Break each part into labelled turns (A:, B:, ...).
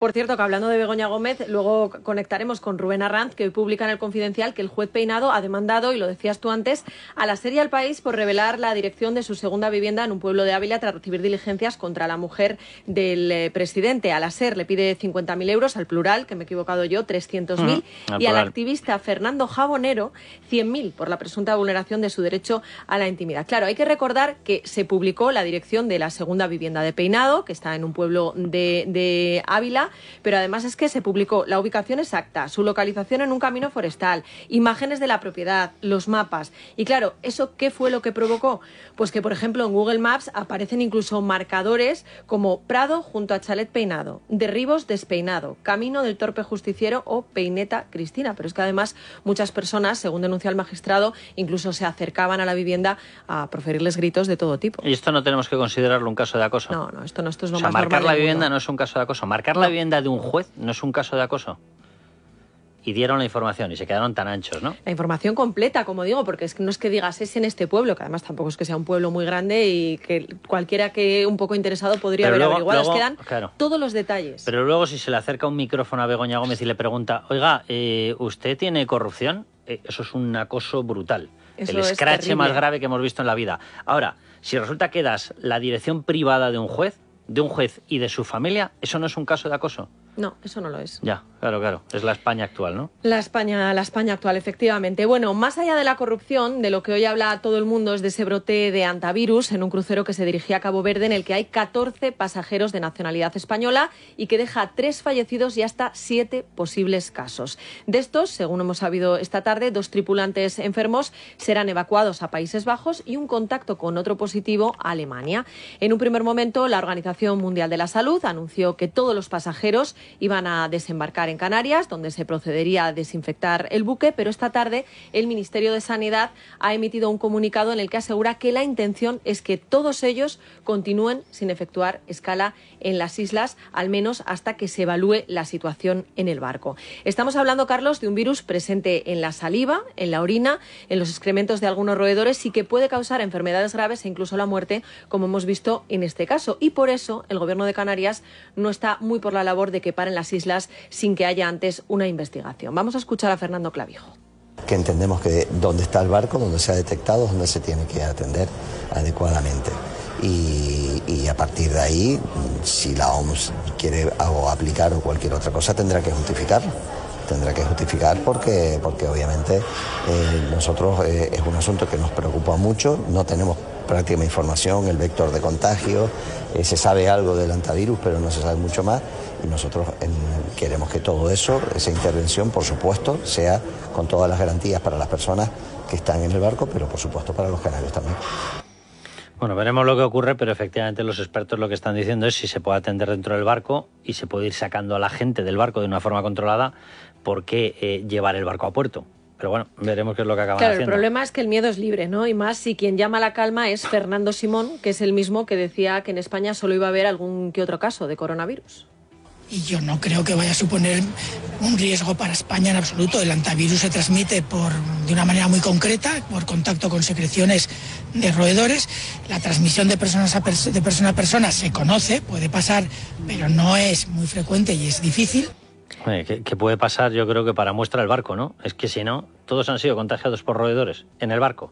A: Por cierto, que hablando de Begoña Gómez, luego conectaremos con Rubén Arranz, que hoy publica en El Confidencial que el juez Peinado ha demandado, y lo decías tú antes, a la serie El País por revelar la dirección de su segunda vivienda en un pueblo de Ávila tras recibir diligencias contra la mujer del presidente. A la SER le pide 50.000 euros, al Plural, que me he equivocado yo, 300.000, y al activista Fernando Jabonero 100.000 por la presunta vulneración de su derecho a la intimidad. Claro, hay que recordar que se publicó la dirección de la segunda vivienda de Peinado, que está en un pueblo de Ávila, pero además es que se publicó la ubicación exacta, su localización en un camino forestal, imágenes de la propiedad, los mapas. Y claro, ¿eso qué fue lo que provocó? Pues que, por ejemplo, en Google Maps aparecen incluso marcadores como Prado junto a Chalet Peinado, Derribos Despeinado, Camino del Torpe Justiciero o Peineta Cristina. Pero es que además muchas personas, según denuncia el magistrado, incluso se acercaban a la vivienda a proferirles gritos de todo tipo.
B: ¿Y esto no tenemos que considerarlo un caso de acoso?
A: No, esto es lo más normal.
B: Marcar la vivienda no es un caso de acoso. Marcar la vivienda de un juez no es un caso de acoso. Y dieron la información y se quedaron tan anchos, ¿no?
A: La información completa, como digo, porque es que no es que digas es en este pueblo, que además tampoco es que sea un pueblo muy grande y que cualquiera que un poco interesado podría haber averiguado. Luego, quedan todos los detalles.
B: Pero luego si se le acerca un micrófono a Begoña Gómez y le pregunta, oiga, ¿usted tiene corrupción? Eso es un acoso brutal.
A: Eso
B: el escrache más grave que hemos visto en la vida. Ahora, si resulta que das la dirección privada de un juez y de su familia, ¿eso no es un caso de acoso?
A: No, eso no lo es.
B: Ya, claro. Es la España actual, ¿no?
A: La España actual, efectivamente. Bueno, más allá de la corrupción, de lo que hoy habla todo el mundo es de ese brote de hantavirus en un crucero que se dirigía a Cabo Verde, en el que hay 14 pasajeros de nacionalidad española y que deja 3 fallecidos y hasta 7 posibles casos. De estos, según hemos sabido esta tarde, 2 tripulantes enfermos serán evacuados a Países Bajos y un contacto con otro positivo a Alemania. En un primer momento, la Organización Mundial de la Salud anunció que todos los pasajeros iban a desembarcar en Canarias, donde se procedería a desinfectar el buque, pero esta tarde el Ministerio de Sanidad ha emitido un comunicado en el que asegura que la intención es que todos ellos continúen sin efectuar escala en las islas, al menos hasta que se evalúe la situación en el barco. Estamos hablando, Carlos, de un virus presente en la saliva, en la orina, en los excrementos de algunos roedores y que puede causar enfermedades graves e incluso la muerte, como hemos visto en este caso. Y por eso el Gobierno de Canarias no está muy por la labor de que paren las islas sin que haya antes una investigación. Vamos a escuchar a Fernando Clavijo.
C: Que entendemos que donde está el barco, donde se ha detectado, es donde se tiene que atender adecuadamente. Y a partir de ahí, si la OMS quiere algo aplicar o cualquier otra cosa, tendrá que justificarlo. Tendrá que justificar porque obviamente nosotros es un asunto que nos preocupa mucho, no tenemos prácticamente información, el vector de contagio, se sabe algo del hantavirus, pero no se sabe mucho más, y nosotros queremos que todo eso, esa intervención, por supuesto, sea con todas las garantías para las personas que están en el barco, pero por supuesto para los canarios también.
B: Bueno, veremos lo que ocurre, pero efectivamente los expertos lo que están diciendo es si se puede atender dentro del barco y se puede ir sacando a la gente del barco de una forma controlada, ¿por qué llevar el barco a puerto? Pero bueno, veremos qué es lo que acaban haciendo.
A: Claro, el problema es que el miedo es libre, ¿no? Y más si quien llama a la calma es Fernando Simón, que es el mismo que decía que en España solo iba a haber algún que otro caso de coronavirus.
D: Y yo no creo que vaya a suponer un riesgo para España en absoluto. El hantavirus se transmite de una manera muy concreta, por contacto con secreciones de roedores. La transmisión de persona a persona se conoce, puede pasar, pero no es muy frecuente y es difícil.
B: ¿Qué puede pasar? Yo creo que para muestra el barco, ¿no? Es que si no, todos han sido contagiados por roedores en el barco.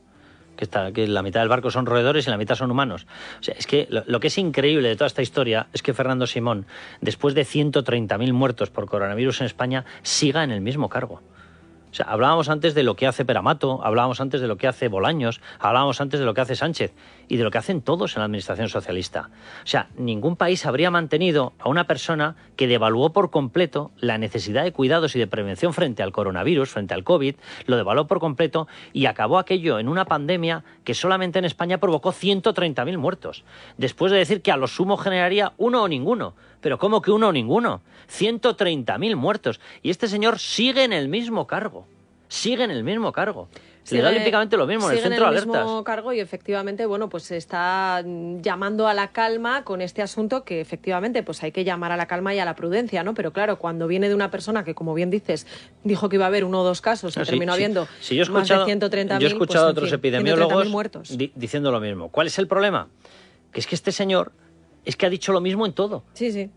B: Que la mitad del barco son roedores y la mitad son humanos. O sea, es que lo que es increíble de toda esta historia es que Fernando Simón, después de 130.000 muertos por coronavirus en España, siga en el mismo cargo. O sea, hablábamos antes de lo que hace Peramato, hablábamos antes de lo que hace Bolaños, hablábamos antes de lo que hace Sánchez y de lo que hacen todos en la administración socialista. O sea, ningún país habría mantenido a una persona que devaluó por completo la necesidad de cuidados y de prevención frente al coronavirus, frente al COVID, lo devaluó por completo y acabó aquello en una pandemia que solamente en España provocó 130.000 muertos. Después de decir que a lo sumo generaría uno o ninguno. Pero ¿cómo que uno o ninguno? 130.000 muertos. Y este señor sigue en el mismo cargo. Sigue en el mismo cargo. Le da olímpicamente lo mismo en el centro de alertas.
A: Sigue en el mismo cargo y efectivamente, bueno, pues se está llamando a la calma con este asunto que efectivamente pues hay que llamar a la calma y a la prudencia, ¿no? Pero claro, cuando viene de una persona que, como bien dices, dijo que iba a haber 1 o 2 casos y terminó habiendo más de 130.000,
B: yo he escuchado a otros epidemiólogos
A: muertos.
B: Diciendo lo mismo. ¿Cuál es el problema? Que es que este señor es que ha dicho lo mismo en todo.
A: Sí, sí.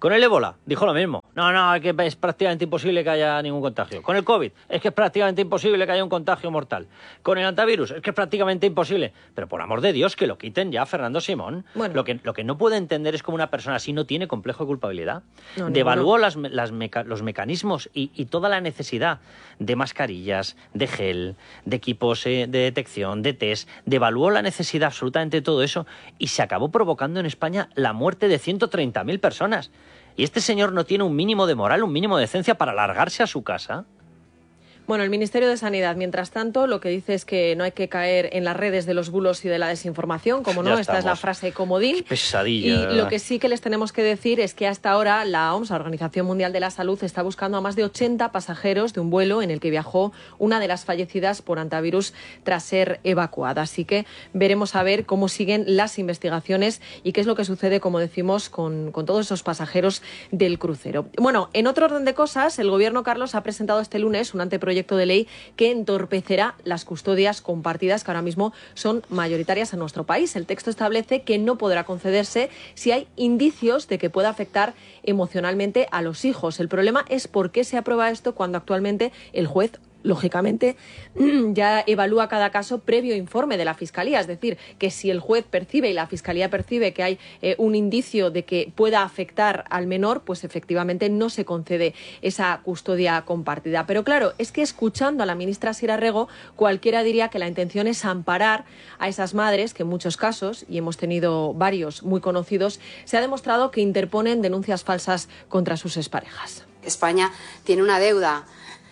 B: Con el ébola dijo lo mismo. No, es que es prácticamente imposible que haya ningún contagio. Con el COVID es que es prácticamente imposible que haya un contagio mortal. Con el antivirus es que es prácticamente imposible. Pero por amor de Dios, que lo quiten ya, Fernando Simón. Bueno. Lo que no puede entender es cómo una persona así no tiene complejo de culpabilidad. Devaluó los mecanismos y toda la necesidad de mascarillas, de gel, de equipos de detección, de test. Devaluó la necesidad absolutamente de todo eso y se acabó provocando en España la muerte de 130.000 personas. ¿Y este señor no tiene un mínimo de moral, un mínimo de decencia para largarse a su casa?
A: Bueno, el Ministerio de Sanidad, mientras tanto, lo que dice es que no hay que caer en las redes de los bulos y de la desinformación, como no, esta es la frase comodín.
B: Qué pesadilla.
A: Y lo que sí que les tenemos que decir es que hasta ahora la OMS, la Organización Mundial de la Salud, está buscando a más de 80 pasajeros de un vuelo en el que viajó una de las fallecidas por antivirus tras ser evacuada. Así que veremos a ver cómo siguen las investigaciones y qué es lo que sucede, como decimos, con todos esos pasajeros del crucero. Bueno, en otro orden de cosas, el Gobierno, Carlos, ha presentado este lunes un anteproyecto de ley que entorpecerá las custodias compartidas que ahora mismo son mayoritarias en nuestro país. El texto establece que no podrá concederse si hay indicios de que pueda afectar emocionalmente a los hijos. El problema es por qué se aprueba esto cuando actualmente el juez, lógicamente, ya evalúa cada caso previo informe de la Fiscalía. Es decir, que si el juez percibe y la Fiscalía percibe que hay un indicio de que pueda afectar al menor, pues efectivamente no se concede esa custodia compartida. Pero claro, es que escuchando a la ministra Sira Rego, cualquiera diría que la intención es amparar a esas madres que en muchos casos, y hemos tenido varios muy conocidos, se ha demostrado que interponen denuncias falsas contra sus exparejas.
E: España tiene una deuda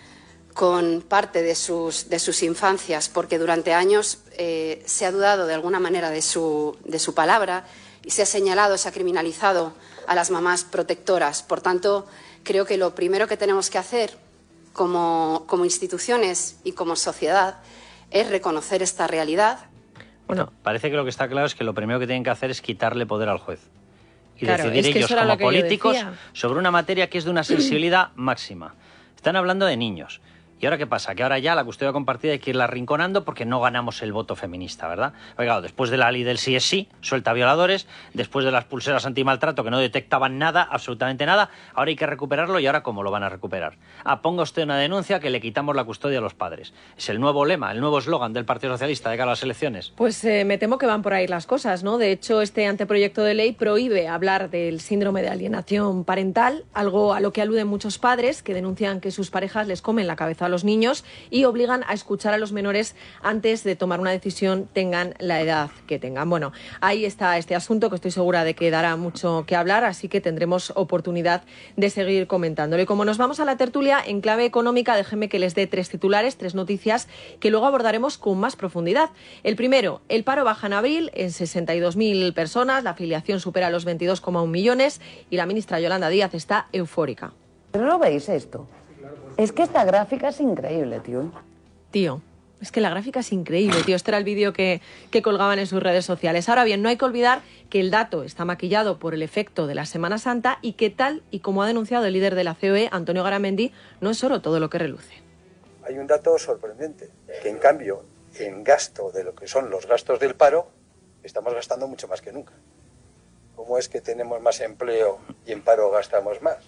E: con parte de sus infancias, porque durante años se ha dudado de alguna manera de su palabra y se ha señalado, se ha criminalizado a las mamás protectoras. Por tanto, creo que lo primero que tenemos que hacer como instituciones y como sociedad es reconocer esta realidad.
B: Bueno, parece que lo que está claro es que lo primero que tienen que hacer es quitarle poder al juez y
A: claro,
B: decidir
A: es que
B: ellos como políticos sobre una materia que es de una sensibilidad máxima. Están hablando de niños. ¿Y ahora qué pasa? Que ahora ya la custodia compartida hay que irla arrinconando porque no ganamos el voto feminista, ¿verdad? Oiga, después de la ley del sí es sí, suelta violadores, después de las pulseras antimaltrato que no detectaban nada, absolutamente nada, ahora hay que recuperarlo y ahora ¿cómo lo van a recuperar? Ponga usted una denuncia que le quitamos la custodia a los padres. Es el nuevo lema, el nuevo eslogan del Partido Socialista de cara a las elecciones.
A: Pues me temo que van por ahí las cosas, ¿no? De hecho, este anteproyecto de ley prohíbe hablar del síndrome de alienación parental, algo a lo que aluden muchos padres que denuncian que sus parejas les comen la cabeza a los niños y obligan a escuchar a los menores antes de tomar una decisión, tengan la edad que tengan. Bueno, ahí está este asunto que estoy segura de que dará mucho que hablar, así que tendremos oportunidad de seguir comentándolo. Y como nos vamos a la tertulia en clave económica, déjenme que les dé 3 titulares, 3 noticias que luego abordaremos con más profundidad. El primero, el paro baja en abril en 62.000 personas, la afiliación supera los 22,1 millones y la ministra Yolanda Díaz está eufórica.
F: ¿No lo veis esto? Es que esta gráfica es increíble, tío.
A: Tío, es que la gráfica es increíble, tío. Este era el vídeo que colgaban en sus redes sociales. Ahora bien, no hay que olvidar que el dato está maquillado por el efecto de la Semana Santa y que tal y como ha denunciado el líder de la COE, Antonio Garamendi, no es oro todo lo que reluce.
G: Hay un dato sorprendente, que en cambio, en gasto de lo que son los gastos del paro, estamos gastando mucho más que nunca. ¿Cómo es que tenemos más empleo y en paro gastamos más?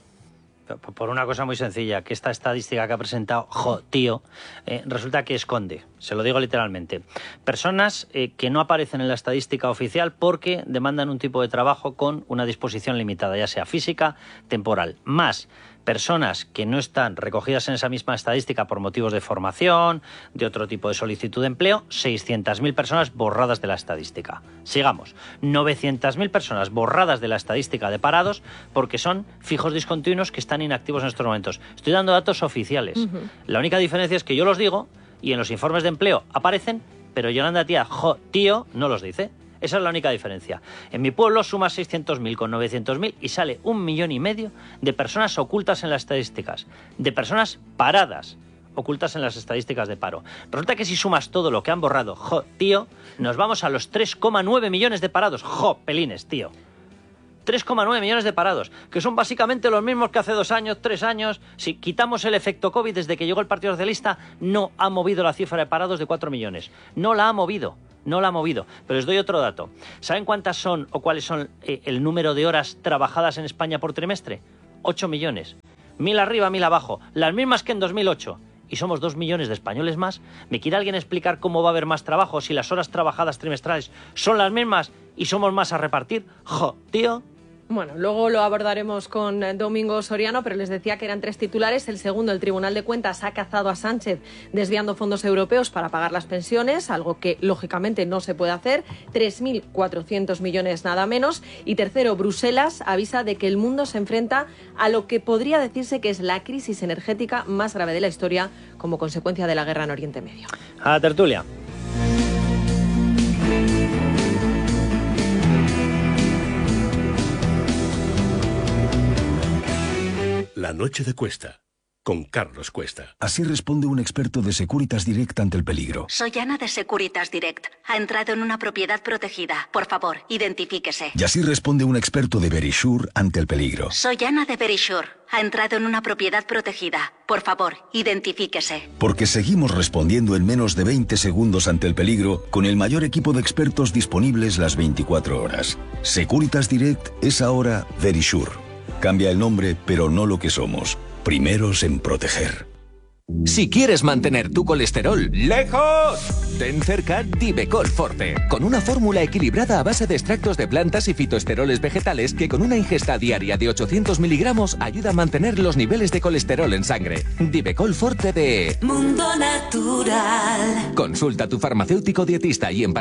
B: Por una cosa muy sencilla, que esta estadística que ha presentado, resulta que esconde, se lo digo literalmente, personas que no aparecen en la estadística oficial porque demandan un tipo de trabajo con una disposición limitada, ya sea física, temporal, más personas que no están recogidas en esa misma estadística por motivos de formación, de otro tipo de solicitud de empleo, 600.000 personas borradas de la estadística. Sigamos, 900.000 personas borradas de la estadística de parados porque son fijos discontinuos que están inactivos en estos momentos. Estoy dando datos oficiales. La única diferencia es que yo los digo y en los informes de empleo aparecen, pero Yolanda Díaz, tío, no los dice. Esa es la única diferencia. En mi pueblo sumas 600.000 con 900.000 y sale 1,5 millones de personas ocultas en las estadísticas, de personas paradas ocultas en las estadísticas de paro. Resulta que si sumas todo lo que han borrado, tío, nos vamos a los 3,9 millones de parados. Pelines, tío. 3,9 millones de parados, que son básicamente los mismos que hace 2 años, 3 años. Si quitamos el efecto COVID, desde que llegó el Partido Socialista, no ha movido la cifra de parados de 4 millones. No la ha movido. Pero les doy otro dato. ¿Saben cuántas son o cuáles son el número de horas trabajadas en España por trimestre? 8 millones. 1000 arriba, 1000 abajo. Las mismas que en 2008. Y somos 2 millones de españoles más. ¿Me quiere alguien explicar cómo va a haber más trabajo si las horas trabajadas trimestrales son las mismas y somos más a repartir? ¡Jo, tío!
A: Bueno, luego lo abordaremos con Domingo Soriano, pero les decía que eran 3 titulares. El segundo, el Tribunal de Cuentas ha cazado a Sánchez desviando fondos europeos para pagar las pensiones, algo que lógicamente no se puede hacer. 3.400 millones nada menos. Y tercero, Bruselas avisa de que el mundo se enfrenta a lo que podría decirse que es la crisis energética más grave de la historia como consecuencia de la guerra en Oriente Medio.
B: A la tertulia.
H: La noche de Cuesta, con Carlos Cuesta.
I: Así responde un experto de Securitas Direct ante el peligro.
J: Soy Ana de Securitas Direct. Ha entrado en una propiedad protegida. Por favor, identifíquese.
I: Y así responde un experto de Verisure ante el peligro.
J: Soy Ana de Verisure. Ha entrado en una propiedad protegida. Por favor, identifíquese.
I: Porque seguimos respondiendo en menos de 20 segundos ante el peligro con el mayor equipo de expertos disponibles las 24 horas. Securitas Direct es ahora Verisure. Cambia el nombre, pero no lo que somos. Primeros en proteger.
K: Si quieres mantener tu colesterol lejos, ten cerca Divecol Forte, con una fórmula equilibrada a base de extractos de plantas y fitoesteroles vegetales que con una ingesta diaria de 800 miligramos ayuda a mantener los niveles de colesterol en sangre. Divecol Forte de
L: Mundo Natural.
K: Consulta a tu farmacéutico dietista y en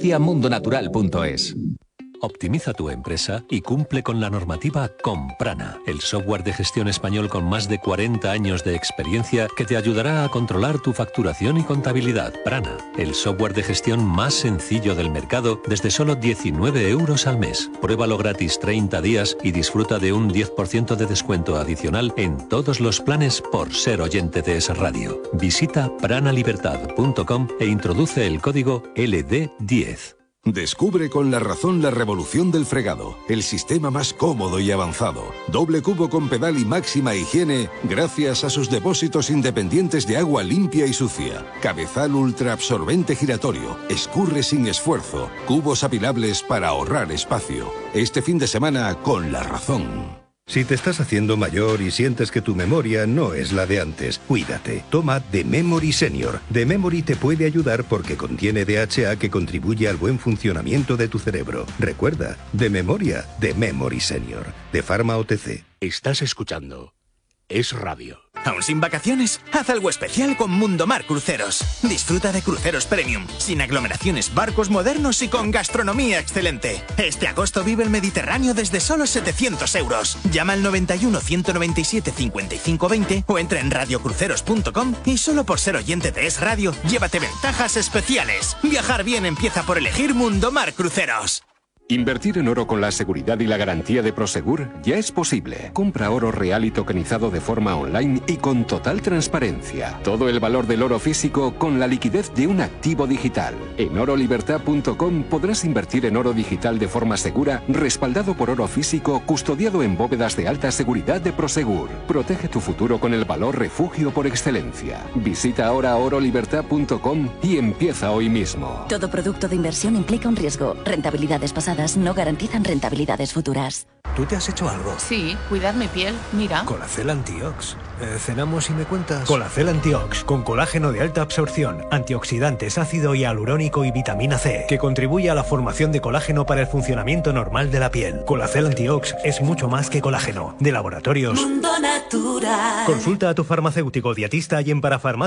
K: parafarmaciamundonatural.es.
H: Optimiza tu empresa y cumple con la normativa con Prana, el software de gestión español con más de 40 años de experiencia que te ayudará a controlar tu facturación y contabilidad. Prana, el software de gestión más sencillo del mercado desde solo 19 euros al mes. Pruébalo gratis 30 días y disfruta de un 10% de descuento adicional en todos los planes por ser oyente de Es Radio. Visita pranalibertad.com e introduce el código LD10.
M: Descubre con La Razón la revolución del fregado, el sistema más cómodo y avanzado. Doble cubo con pedal y máxima higiene gracias a sus depósitos independientes de agua limpia y sucia. Cabezal ultra absorbente giratorio, escurre sin esfuerzo, cubos apilables para ahorrar espacio. Este fin de semana con La Razón.
N: Si te estás haciendo mayor y sientes que tu memoria no es la de antes, cuídate. Toma The Memory Senior. The Memory te puede ayudar porque contiene DHA que contribuye al buen funcionamiento de tu cerebro. Recuerda, de memoria, The Memory Senior. De Pharma OTC.
H: Estás escuchando Es Radio.
O: ¿Aún sin vacaciones? Haz algo especial con Mundomar Cruceros. Disfruta de cruceros premium, sin aglomeraciones, barcos modernos y con gastronomía excelente. Este agosto vive el Mediterráneo desde solo 700 euros. Llama al 91 197 55 20 o entra en radiocruceros.com y solo por ser oyente de Es Radio, llévate ventajas especiales. Viajar bien empieza por elegir Mundomar Cruceros.
P: Invertir en oro con la seguridad y la garantía de Prosegur ya es posible. Compra oro real y tokenizado de forma online y con total transparencia. Todo el valor del oro físico con la liquidez de un activo digital. En orolibertad.com podrás invertir en oro digital de forma segura, respaldado por oro físico, custodiado en bóvedas de alta seguridad de Prosegur. Protege tu futuro con el valor refugio por excelencia. Visita ahora orolibertad.com y empieza hoy mismo.
J: Todo producto de inversión implica un riesgo. Rentabilidades pasadas no garantizan rentabilidades futuras.
Q: ¿Tú te has hecho algo?
R: Sí, cuidar mi piel, mira.
Q: Colacel Antiox. ¿Cenamos y me cuentas? Colacel Antiox, con colágeno de alta absorción, antioxidantes, ácido hialurónico y vitamina C, que contribuye a la formación de colágeno para el funcionamiento normal de la piel. Colacel Antiox es mucho más que colágeno. De Laboratorios
L: Mundo Natural.
Q: Consulta a tu farmacéutico dietista y en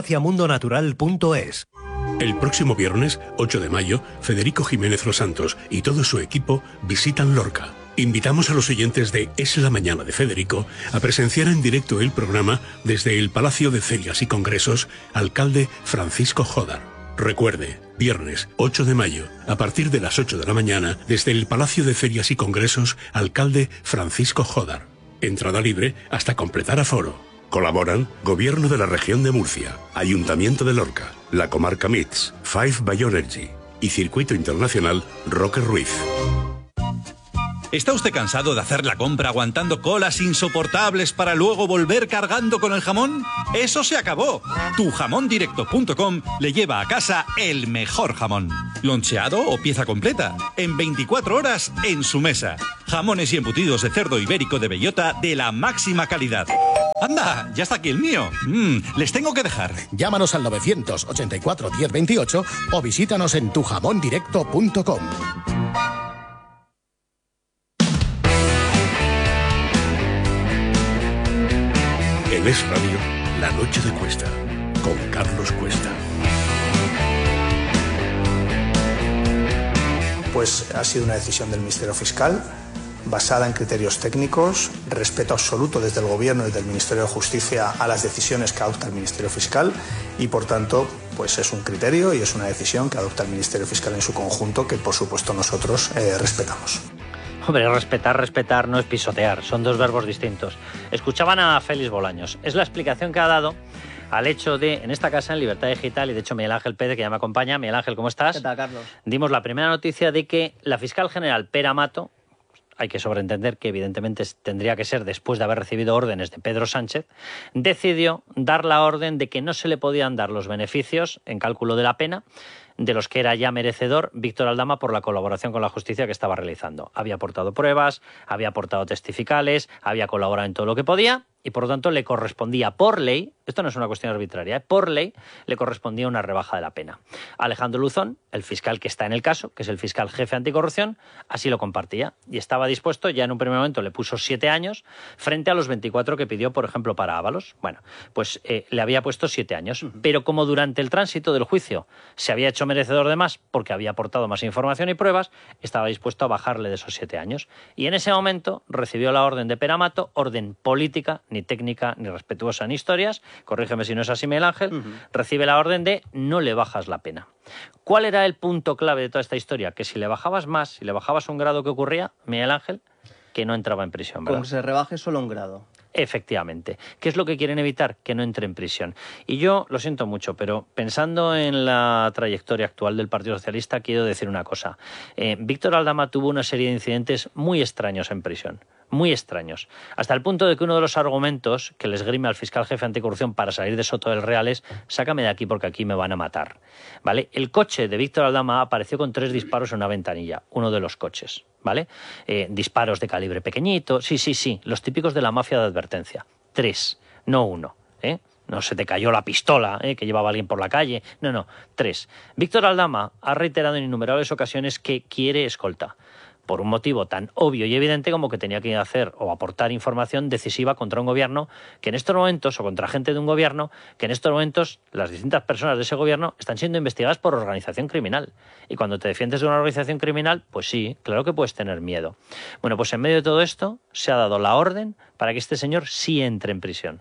Q: parafarmaciamundonatural.es.
H: El próximo viernes, 8 de mayo, Federico Jiménez Los Santos y todo su equipo visitan Lorca. Invitamos a los oyentes de Es la Mañana de Federico a presenciar en directo el programa desde el Palacio de Ferias y Congresos, alcalde Francisco Jodar. Recuerde, viernes 8 de mayo, a partir de las 8 de la mañana, desde el Palacio de Ferias y Congresos, alcalde Francisco Jodar. Entrada libre hasta completar aforo. Colaboran Gobierno de la Región de Murcia, Ayuntamiento de Lorca, la Comarca MITS, Five Bioenergy y Circuito Internacional Roque Ruiz.
S: ¿Está usted cansado de hacer la compra aguantando colas insoportables para luego volver cargando con el jamón? ¡Eso se acabó! Tujamondirecto.com le lleva a casa el mejor jamón. Loncheado o pieza completa. En 24 horas en su mesa. Jamones y embutidos de cerdo ibérico de bellota de la máxima calidad. ¡Anda! Ya está aquí el mío. Les tengo que dejar.
T: Llámanos al 984 1028 o visítanos en tujamondirecto.com.
H: En Es Radio, La Noche de Cuesta, con Carlos Cuesta.
U: Pues ha sido una decisión del Ministerio Fiscal, basada en criterios técnicos, respeto absoluto desde el Gobierno y desde el Ministerio de Justicia a las decisiones que adopta el Ministerio Fiscal y, por tanto, pues es un criterio y es una decisión que adopta el Ministerio Fiscal en su conjunto que, por supuesto, nosotros respetamos.
B: Hombre, respetar no es pisotear, son dos verbos distintos. Escuchaban a Félix Bolaños. Es la explicación que ha dado al hecho de, en esta casa, en Libertad Digital, y de hecho Miguel Ángel Pérez, que ya me acompaña. Miguel Ángel, ¿cómo estás?
V: ¿Qué tal, Carlos?
B: Dimos la primera noticia de que la fiscal general Pere Amato, hay que sobreentender que evidentemente tendría que ser después de haber recibido órdenes de Pedro Sánchez, decidió dar la orden de que no se le podían dar los beneficios en cálculo de la pena de los que era ya merecedor Víctor Aldama por la colaboración con la justicia que estaba realizando. Había aportado pruebas, había aportado testificales, había colaborado en todo lo que podía y por lo tanto le correspondía por ley, esto no es una cuestión arbitraria, por ley le correspondía una rebaja de la pena. Alejandro Luzón, el fiscal que está en el caso, que es el fiscal jefe anticorrupción, así lo compartía y estaba dispuesto, ya en un primer momento le puso 7 años frente a los 24 que pidió, por ejemplo, para Ábalos. Bueno, pues le había puesto 7 años, pero como durante el tránsito del juicio se había hecho merecedor de más porque había aportado más información y pruebas, estaba dispuesto a bajarle de esos 7 años. Y en ese momento recibió la orden de Pere Amato, orden política, ni técnica, ni respetuosa, ni historias, corrígeme si no es así, Miguel Ángel, recibe la orden de no le bajas la pena. ¿Cuál era el punto clave de toda esta historia? Que si le bajabas más, si le bajabas un grado, ¿qué ocurría, Miguel Ángel? Que no entraba en prisión, ¿verdad?
V: Como se rebaje solo un grado.
B: Efectivamente. ¿Qué es lo que quieren evitar? Que no entre en prisión. Y yo lo siento mucho, pero pensando en la trayectoria actual del Partido Socialista, quiero decir una cosa. Víctor Aldama tuvo una serie de incidentes muy extraños en prisión. Muy extraños. Hasta el punto de que uno de los argumentos que le esgrime al fiscal jefe anticorrupción para salir de Soto del Real es: sácame de aquí porque aquí me van a matar. ¿Vale? El coche de Víctor Aldama apareció con 3 disparos en una ventanilla, uno de los coches. ¿Vale? Disparos de calibre pequeñito. Sí, los típicos de la mafia de advertencia. 3, no 1. No se te cayó la pistola que llevaba alguien por la calle. No, 3. Víctor Aldama ha reiterado en innumerables ocasiones que quiere escolta, por un motivo tan obvio y evidente como que tenía que hacer o aportar información decisiva contra un gobierno que en estos momentos, o contra gente de un gobierno, que en estos momentos las distintas personas de ese gobierno están siendo investigadas por organización criminal. Y cuando te defiendes de una organización criminal, pues sí, claro que puedes tener miedo. Bueno, pues en medio de todo esto se ha dado la orden para que este señor sí entre en prisión.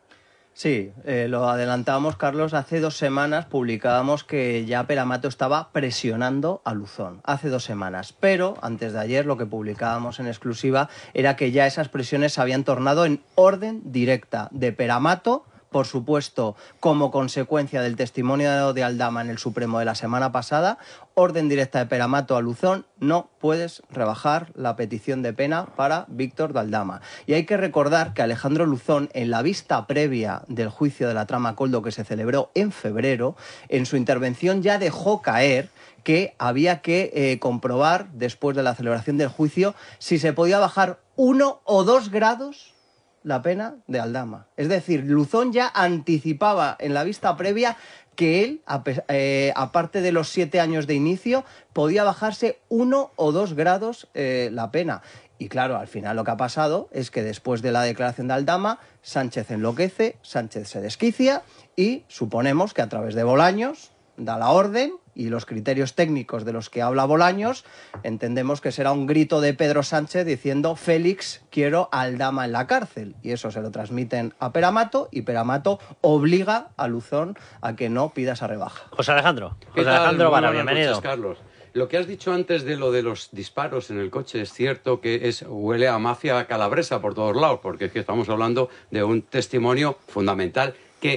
V: Sí, lo adelantábamos, Carlos. Hace 2 semanas publicábamos que ya Pere Amato estaba presionando a Luzón. Hace 2 semanas. Pero antes de ayer lo que publicábamos en exclusiva era que ya esas presiones se habían tornado en orden directa de Pere Amato, por supuesto, como consecuencia del testimonio de Aldama en el Supremo de la semana pasada. Orden directa de Pere Amato a Luzón: no puedes rebajar la petición de pena para Víctor Aldama. Y hay que recordar que Alejandro Luzón, en la vista previa del juicio de la trama Koldo que se celebró en febrero, en su intervención ya dejó caer que había que comprobar, después de la celebración del juicio, si se podía bajar 1 o 2 grados la pena de Aldama. Es decir, Luzón ya anticipaba en la vista previa que él, aparte de los 7 años de inicio, podía bajarse 1 o 2 grados la pena. Y claro, al final lo que ha pasado es que después de la declaración de Aldama, Sánchez enloquece, Sánchez se desquicia y suponemos que a través de Bolaños da la orden, y los criterios técnicos de los que habla Bolaños, entendemos que será un grito de Pedro Sánchez diciendo: Félix, quiero a Aldama en la cárcel. Y eso se lo transmiten a Pere Amato, y Pere Amato obliga a Luzón a que no pida esa rebaja.
B: José Alejandro.
W: ¿Qué
B: José
W: tal?
B: Alejandro Vara,
W: Buenas
B: bienvenido.
W: noches, Carlos. Lo que has dicho antes de lo de los disparos en el coche es cierto que huele a mafia calabresa por todos lados, porque es que estamos hablando de un testimonio fundamental que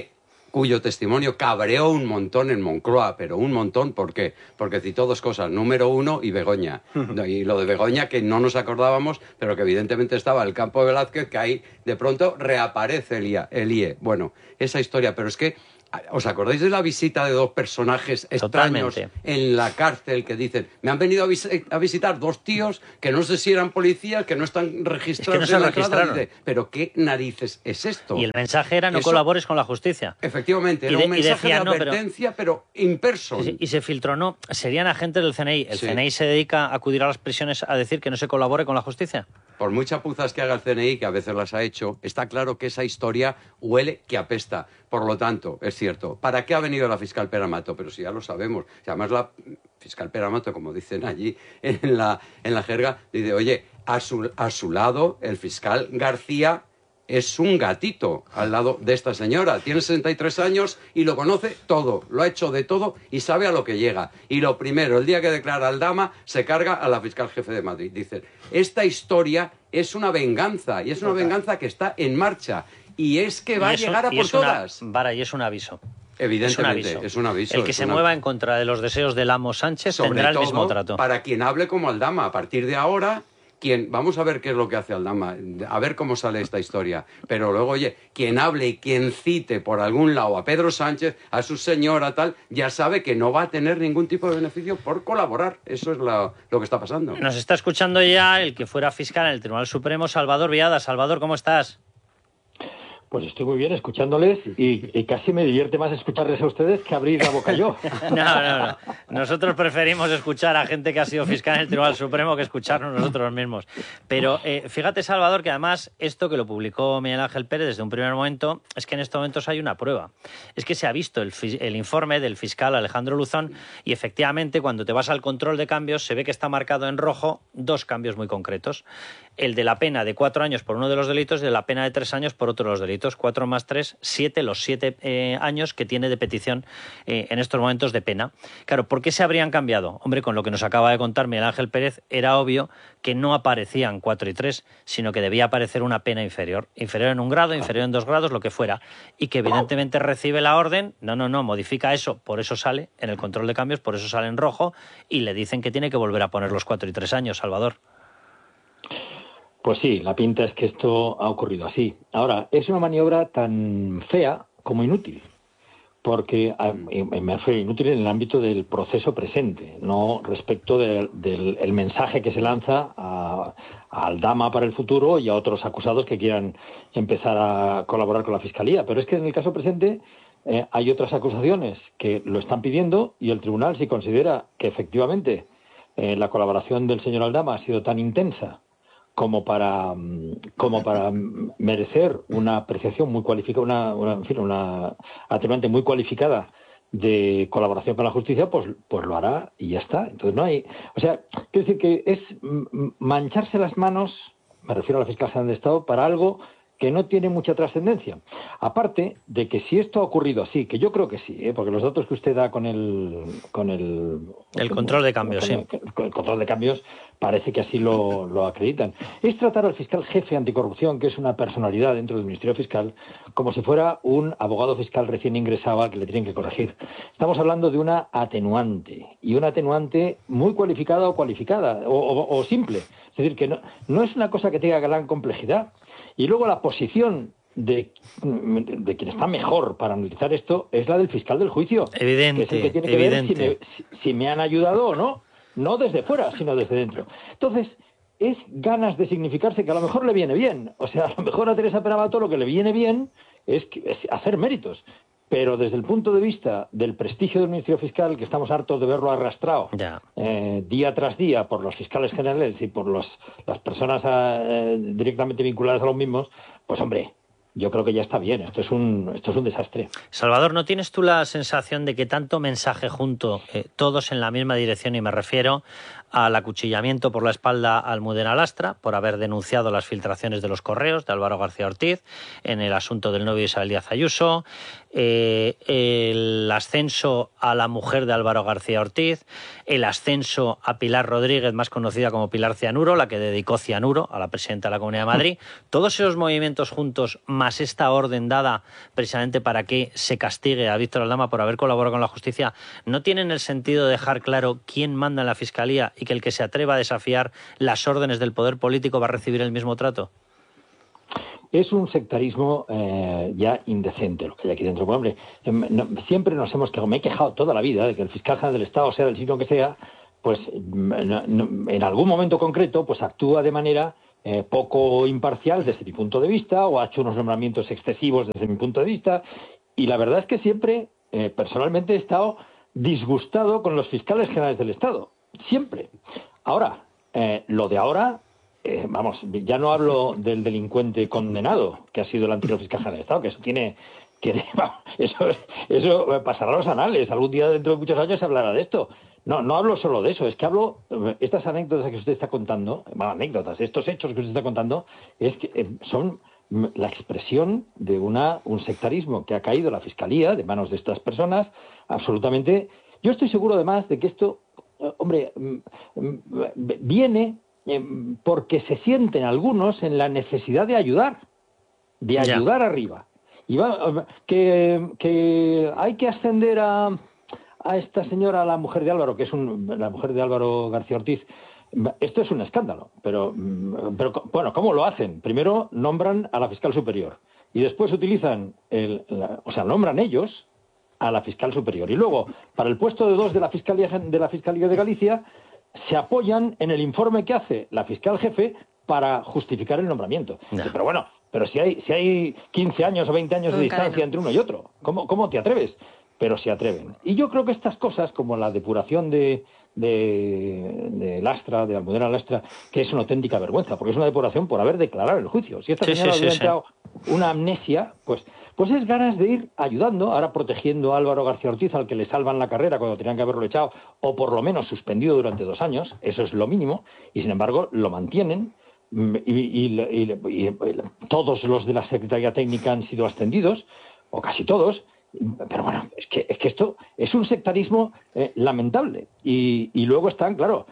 W: cuyo testimonio cabreó un montón en Moncloa, pero un montón, ¿por qué? Porque citó dos cosas, número uno y Begoña. Y lo de Begoña, que no nos acordábamos, pero que evidentemente estaba el campo de Velázquez, que ahí de pronto reaparece el IE. Bueno, esa historia, pero es que ¿os acordáis de la visita de dos personajes extraños en la cárcel que dicen, me han venido a visitar dos tíos que no sé si eran policías, que no están registrados en la entrada? Dice, pero ¿qué narices es esto?
B: Y el mensaje era no colabores con la justicia.
W: Efectivamente, era un mensaje de advertencia, pero in person.
B: Y se filtró, no, serían agentes del CNI. ¿El CNI se dedica a acudir a las prisiones a decir que no se colabore con la justicia?
W: Por muy chapuzas que haga el CNI, que a veces las ha hecho, está claro que esa historia huele que apesta. Por lo tanto, es cierto, ¿para qué ha venido la fiscal Pere Amato? Pero si ya lo sabemos. Además, la fiscal Pere Amato, como dicen allí en la jerga, dice, oye, a su lado el fiscal García es un gatito al lado de esta señora. Tiene 63 años y lo conoce todo, lo ha hecho de todo y sabe a lo que llega. Y lo primero, el día que declara Aldama, se carga a la fiscal jefe de Madrid. Dice, esta historia es una venganza y es una venganza que está en marcha. Y es que va a llegar a por todas.
B: Vara, y es un aviso.
W: Evidentemente, es un aviso.
B: El que se mueva en contra de los deseos del amo Sánchez tendrá el mismo trato.
W: Para quien hable como Aldama, a partir de ahora, vamos a ver qué es lo que hace Aldama, a ver cómo sale esta historia. Pero luego, oye, quien hable y quien cite por algún lado a Pedro Sánchez, a su señora, tal, ya sabe que no va a tener ningún tipo de beneficio por colaborar. Eso es lo que está pasando.
B: Nos está escuchando ya el que fuera fiscal en el Tribunal Supremo, Salvador Viada. Salvador, ¿cómo estás?
C: Pues estoy muy bien escuchándoles y casi me divierte más escucharles a ustedes que abrir la boca yo.
B: No. Nosotros preferimos escuchar a gente que ha sido fiscal en el Tribunal Supremo que escucharnos nosotros mismos. Pero fíjate, Salvador, que además esto que lo publicó Miguel Ángel Pérez desde un primer momento, es que en estos momentos hay una prueba. Es que se ha visto el informe del fiscal Alejandro Luzón y efectivamente cuando te vas al control de cambios se ve que está marcado en rojo dos cambios muy concretos. El de la pena de 4 años por uno de los delitos y de la pena de 3 años por otro de los delitos. 4 más 3, 7, los 7 años que tiene de petición en estos momentos de pena. Claro, ¿por qué se habrían cambiado? Hombre, con lo que nos acaba de contar Miguel Ángel Pérez, era obvio que no aparecían 4 y 3, sino que debía aparecer una pena inferior. Inferior en 1 grado, inferior en 2 grados, lo que fuera. Y que evidentemente recibe la orden, no, modifica eso, por eso sale en el control de cambios, por eso sale en rojo, y le dicen que tiene que volver a poner los 4 y 3 años, Salvador.
C: Pues sí, la pinta es que esto ha ocurrido así. Ahora, es una maniobra tan fea como inútil, porque me refiero inútil en el ámbito del proceso presente, no respecto del mensaje que se lanza a Aldama para el futuro y a otros acusados que quieran empezar a colaborar con la Fiscalía. Pero es que en el caso presente hay otras acusaciones que lo están pidiendo y el tribunal, si considera que efectivamente la colaboración del señor Aldama ha sido tan intensa como para merecer una apreciación muy cualificada, una atenuante muy cualificada de colaboración con la justicia, pues lo hará y ya está. Entonces no hay, o sea, quiero decir que es mancharse las manos, me refiero a la Fiscalía General de Estado, para algo que no tiene mucha trascendencia. Aparte de que si esto ha ocurrido así, que yo creo que sí, porque los datos que usted da con el
B: control de cambios,
C: el control de cambios parece que así lo acreditan. Es tratar al fiscal jefe anticorrupción, que es una personalidad dentro del Ministerio Fiscal, como si fuera un abogado fiscal recién ingresado al que le tienen que corregir. Estamos hablando de una atenuante, y una atenuante muy cualificada o cualificada, o simple. Es decir, que no es una cosa que tenga gran complejidad. Y luego la posición de quien está mejor para analizar esto es la del fiscal del juicio.
B: Evidente,
C: que es el que tiene que ver si me han ayudado o no. No desde fuera, sino desde dentro. Entonces, es ganas de significarse que a lo mejor le viene bien. O sea, a lo mejor a Teresa Pere Amato lo que le viene bien es hacer méritos. Pero desde el punto de vista del prestigio del Ministerio Fiscal, que estamos hartos de verlo arrastrado día tras día por los fiscales generales y por las personas directamente vinculadas a los mismos, pues hombre, yo creo que ya está bien. Esto es un desastre.
B: Salvador, ¿no tienes tú la sensación de que tanto mensaje junto, todos en la misma dirección, y me refiero al acuchillamiento por la espalda a Almudena Lastra por haber denunciado las filtraciones de los correos de Álvaro García Ortiz, en el asunto del novio Isabel Díaz Ayuso, el ascenso a la mujer de Álvaro García Ortiz, el ascenso a Pilar Rodríguez, más conocida como Pilar Cianuro, la que dedicó cianuro a la presidenta de la Comunidad de Madrid. Todos esos movimientos juntos, más esta orden dada precisamente para que se castigue a Víctor Aldama por haber colaborado con la justicia, ¿no tienen el sentido de dejar claro quién manda en la Fiscalía y que el que se atreva a desafiar las órdenes del poder político va a recibir el mismo trato?
C: Es un sectarismo ya indecente lo que hay aquí dentro. Pues, hombre, siempre nos hemos quejado, me he quejado toda la vida de que el fiscal general del Estado, sea del signo que sea, pues en algún momento concreto pues actúa de manera poco imparcial desde mi punto de vista, o ha hecho unos nombramientos excesivos desde mi punto de vista, y la verdad es que siempre, personalmente, he estado disgustado con los fiscales generales del Estado. Siempre. Ahora, lo de ahora... vamos, ya no hablo del delincuente condenado, que ha sido el anterior fiscal general del Estado, que eso tiene... Eso pasará a los anales. Algún día dentro de muchos años se hablará de esto. No hablo solo de eso, es que hablo... Estas anécdotas que usted está contando, estos hechos que usted está contando, es que son la expresión de un sectarismo que ha caído la Fiscalía de manos de estas personas, absolutamente... Yo estoy seguro, además, de que esto, hombre, viene... porque se sienten algunos en la necesidad de ayudar arriba. Y que hay que ascender a esta señora, la mujer de Álvaro, que es la mujer de Álvaro García Ortiz. Esto es un escándalo, pero bueno, ¿cómo lo hacen? Primero nombran a la fiscal superior y después utilizan, nombran ellos a la fiscal superior, y luego para el puesto de 2 de la Fiscalía de Galicia se apoyan en el informe que hace la fiscal jefe para justificar el nombramiento. No. Pero bueno, si hay 15 años o 20 años de distancia entre uno y otro, ¿cómo te atreves? Pero se atreven. Y yo creo que estas cosas, como la depuración de Lastra, de Almudena Lastra, que es una auténtica vergüenza, porque es una depuración por haber declarado el juicio. Si esta señora hubiera entrado una amnesia, pues es ganas de ir ayudando, ahora protegiendo a Álvaro García Ortiz, al que le salvan la carrera cuando tenían que haberlo echado, o por lo menos suspendido durante 2 años, eso es lo mínimo, y sin embargo lo mantienen, y todos los de la Secretaría Técnica han sido ascendidos, o casi todos. Pero bueno, es que esto es un sectarismo lamentable. Y luego están, claro,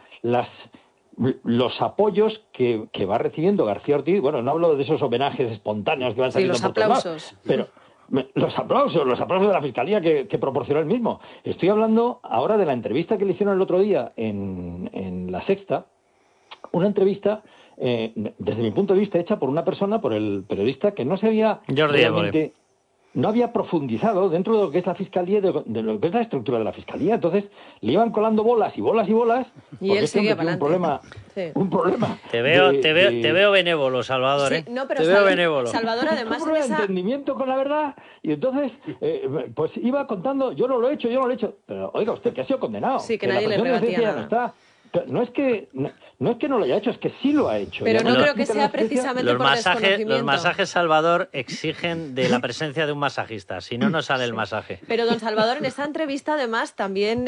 C: los apoyos que va recibiendo García Ortiz. Bueno, no hablo de esos homenajes espontáneos que van saliendo por todos lados, pero los aplausos de la Fiscalía que proporcionó él mismo. Estoy hablando ahora de la entrevista que le hicieron el otro día en La Sexta, una entrevista, desde mi punto de vista, hecha por una persona, por el periodista, que no se había realmente... No había profundizado dentro de lo que es la Fiscalía, de lo que es la estructura de la Fiscalía. Entonces le iban colando bolas y bolas y bolas.
A: Y él sigue para adelante.
C: Un problema.
B: Te veo benévolo, Salvador.
A: Sí, no, pero
B: te veo benévolo.
A: Salvador, además,
C: un entendimiento con la verdad. Y entonces, pues iba contando, yo no lo he hecho. Pero oiga usted, que ha sido condenado.
A: Sí, que nadie le rebatía nada.
C: No es que no lo haya hecho, es que sí lo ha hecho.
A: Pero no creo que sea precisamente por desconocimiento.
B: Los masajes, Salvador, exigen de la presencia de un masajista, si no, no sale el masaje.
A: Pero, don Salvador, en esta entrevista, además, también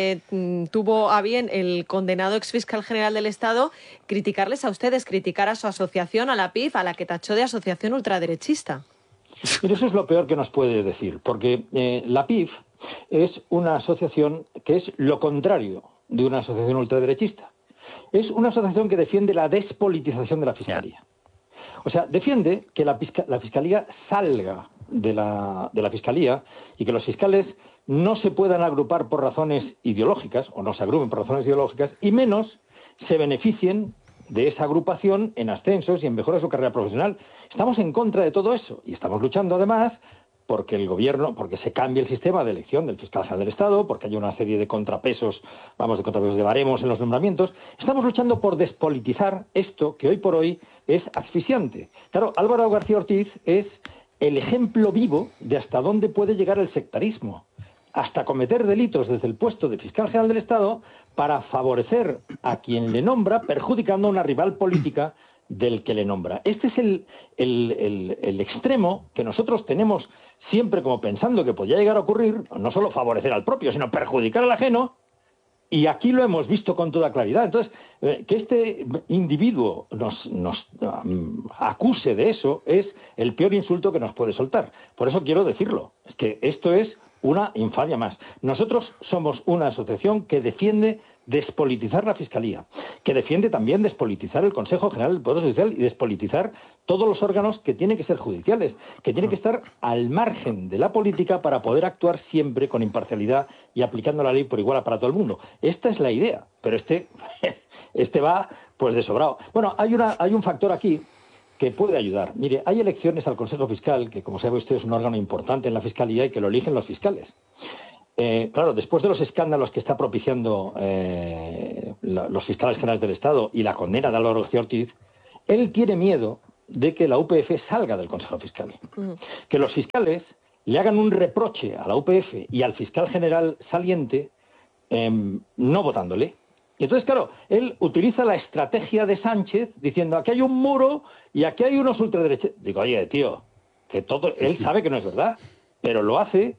A: tuvo a bien el condenado exfiscal general del Estado criticarles a ustedes, criticar a su asociación, a la PIF, a la que tachó de asociación ultraderechista.
C: Pero eso es lo peor que nos puede decir, porque la PIF es una asociación que es lo contrario de una asociación ultraderechista. Es una asociación que defiende la despolitización de la Fiscalía. O sea, defiende que la Fiscalía salga de la Fiscalía y que los fiscales no se puedan agrupar por razones ideológicas, o no se agrupen por razones ideológicas, y menos se beneficien de esa agrupación en ascensos y en mejora de su carrera profesional. Estamos en contra de todo eso y estamos luchando, además, porque el gobierno, porque se cambie el sistema de elección del fiscal general del Estado, porque hay una serie de contrapesos de baremos en los nombramientos. Estamos luchando por despolitizar esto que hoy por hoy es asfixiante. Claro, Álvaro García Ortiz es el ejemplo vivo de hasta dónde puede llegar el sectarismo, hasta cometer delitos desde el puesto de fiscal general del Estado para favorecer a quien le nombra, perjudicando a una rival política del que le nombra. Este es el extremo que nosotros tenemos siempre como pensando que podría llegar a ocurrir, no solo favorecer al propio, sino perjudicar al ajeno, Y aquí lo hemos visto con toda claridad. Entonces, que este individuo nos acuse de eso es el peor insulto que nos puede soltar. Por eso quiero decirlo. Es que esto es una infamia más. Nosotros somos una asociación que defiende despolitizar la Fiscalía, que defiende también despolitizar el Consejo General del Poder Judicial y despolitizar todos los órganos que tienen que ser judiciales, que tienen que estar al margen de la política para poder actuar siempre con imparcialidad y aplicando la ley por igual para todo el mundo. Esta es la idea, pero este va pues de sobrado. Bueno, hay un factor aquí que puede ayudar. Mire, hay elecciones al Consejo Fiscal, que como sabe usted es un órgano importante en la Fiscalía y que lo eligen los fiscales. Claro, después de los escándalos que está propiciando los fiscales generales del Estado y la condena de Álvaro García Ortiz, él tiene miedo de que la UPF salga del Consejo Fiscal. Que los fiscales le hagan un reproche a la UPF y al fiscal general saliente no votándole. Y entonces, claro, él utiliza la estrategia de Sánchez diciendo aquí hay un muro y aquí hay unos ultraderechos. Digo, oye, tío, que todo él sabe que no es verdad, pero lo hace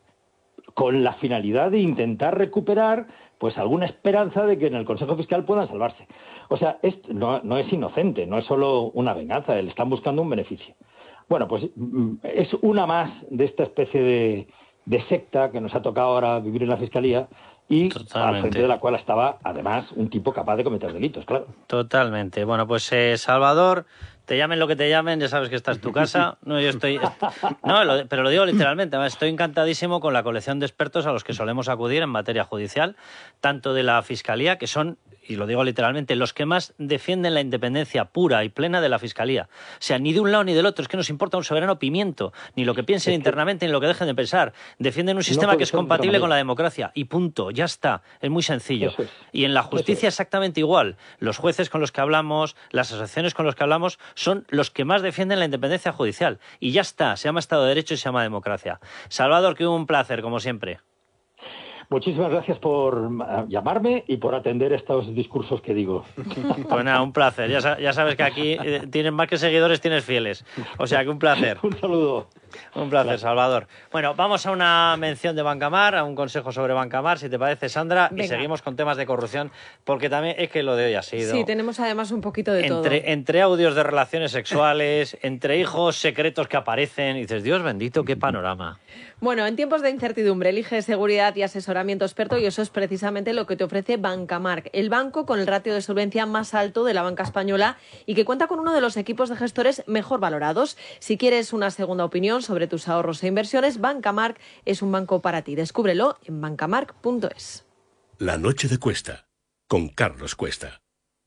C: con la finalidad de intentar recuperar pues alguna esperanza de que en el Consejo Fiscal puedan salvarse. O sea, esto no es inocente, no es solo una venganza, le están buscando un beneficio. Bueno, pues es una más de esta especie de secta que nos ha tocado ahora vivir en la Fiscalía y al frente de la cual estaba, además, un tipo capaz de cometer delitos, claro.
B: Totalmente. Bueno, pues Salvador, te llamen lo que te llamen, ya sabes que esta es tu casa. No, yo estoy... pero lo digo literalmente. Además, estoy encantadísimo con la colección de expertos a los que solemos acudir en materia judicial, tanto de la Fiscalía, que son, y lo digo literalmente, los que más defienden la independencia pura y plena de la Fiscalía. O sea, ni de un lado ni del otro. Es que nos importa un soberano pimiento, ni lo que piensen internamente, ni lo que dejen de pensar. Defienden un sistema que es compatible con la democracia. Y punto, ya está. Es muy sencillo. Y en la justicia exactamente igual. Los jueces con los que hablamos, las asociaciones con los que hablamos, son los que más defienden la independencia judicial. Y ya está. Se llama Estado de Derecho y se llama democracia. Salvador, que un placer, como siempre.
C: Muchísimas gracias por llamarme y por atender estos discursos que digo.
B: Pues nada, un placer. Ya sabes que aquí tienes más que seguidores, tienes fieles. O sea que un placer.
C: Un saludo.
B: Un placer, Salvador. Bueno, vamos a una mención de Bancamar, a un consejo sobre Bancamar, si te parece, Sandra. Venga. Y seguimos con temas de corrupción, porque también es que lo de hoy ha sido...
A: Sí, tenemos además un poquito de todo.
B: Entre audios de relaciones sexuales, entre hijos secretos que aparecen, y dices, Dios bendito, qué panorama.
A: Bueno, en tiempos de incertidumbre, elige seguridad y asesoramiento experto, y eso es precisamente lo que te ofrece Bancamark, el banco con el ratio de solvencia más alto de la banca española y que cuenta con uno de los equipos de gestores mejor valorados. Si quieres una segunda opinión sobre tus ahorros e inversiones, Bancamark es un banco para ti. Descúbrelo en bancamark.es.
H: La noche de Cuesta, con Carlos Cuesta.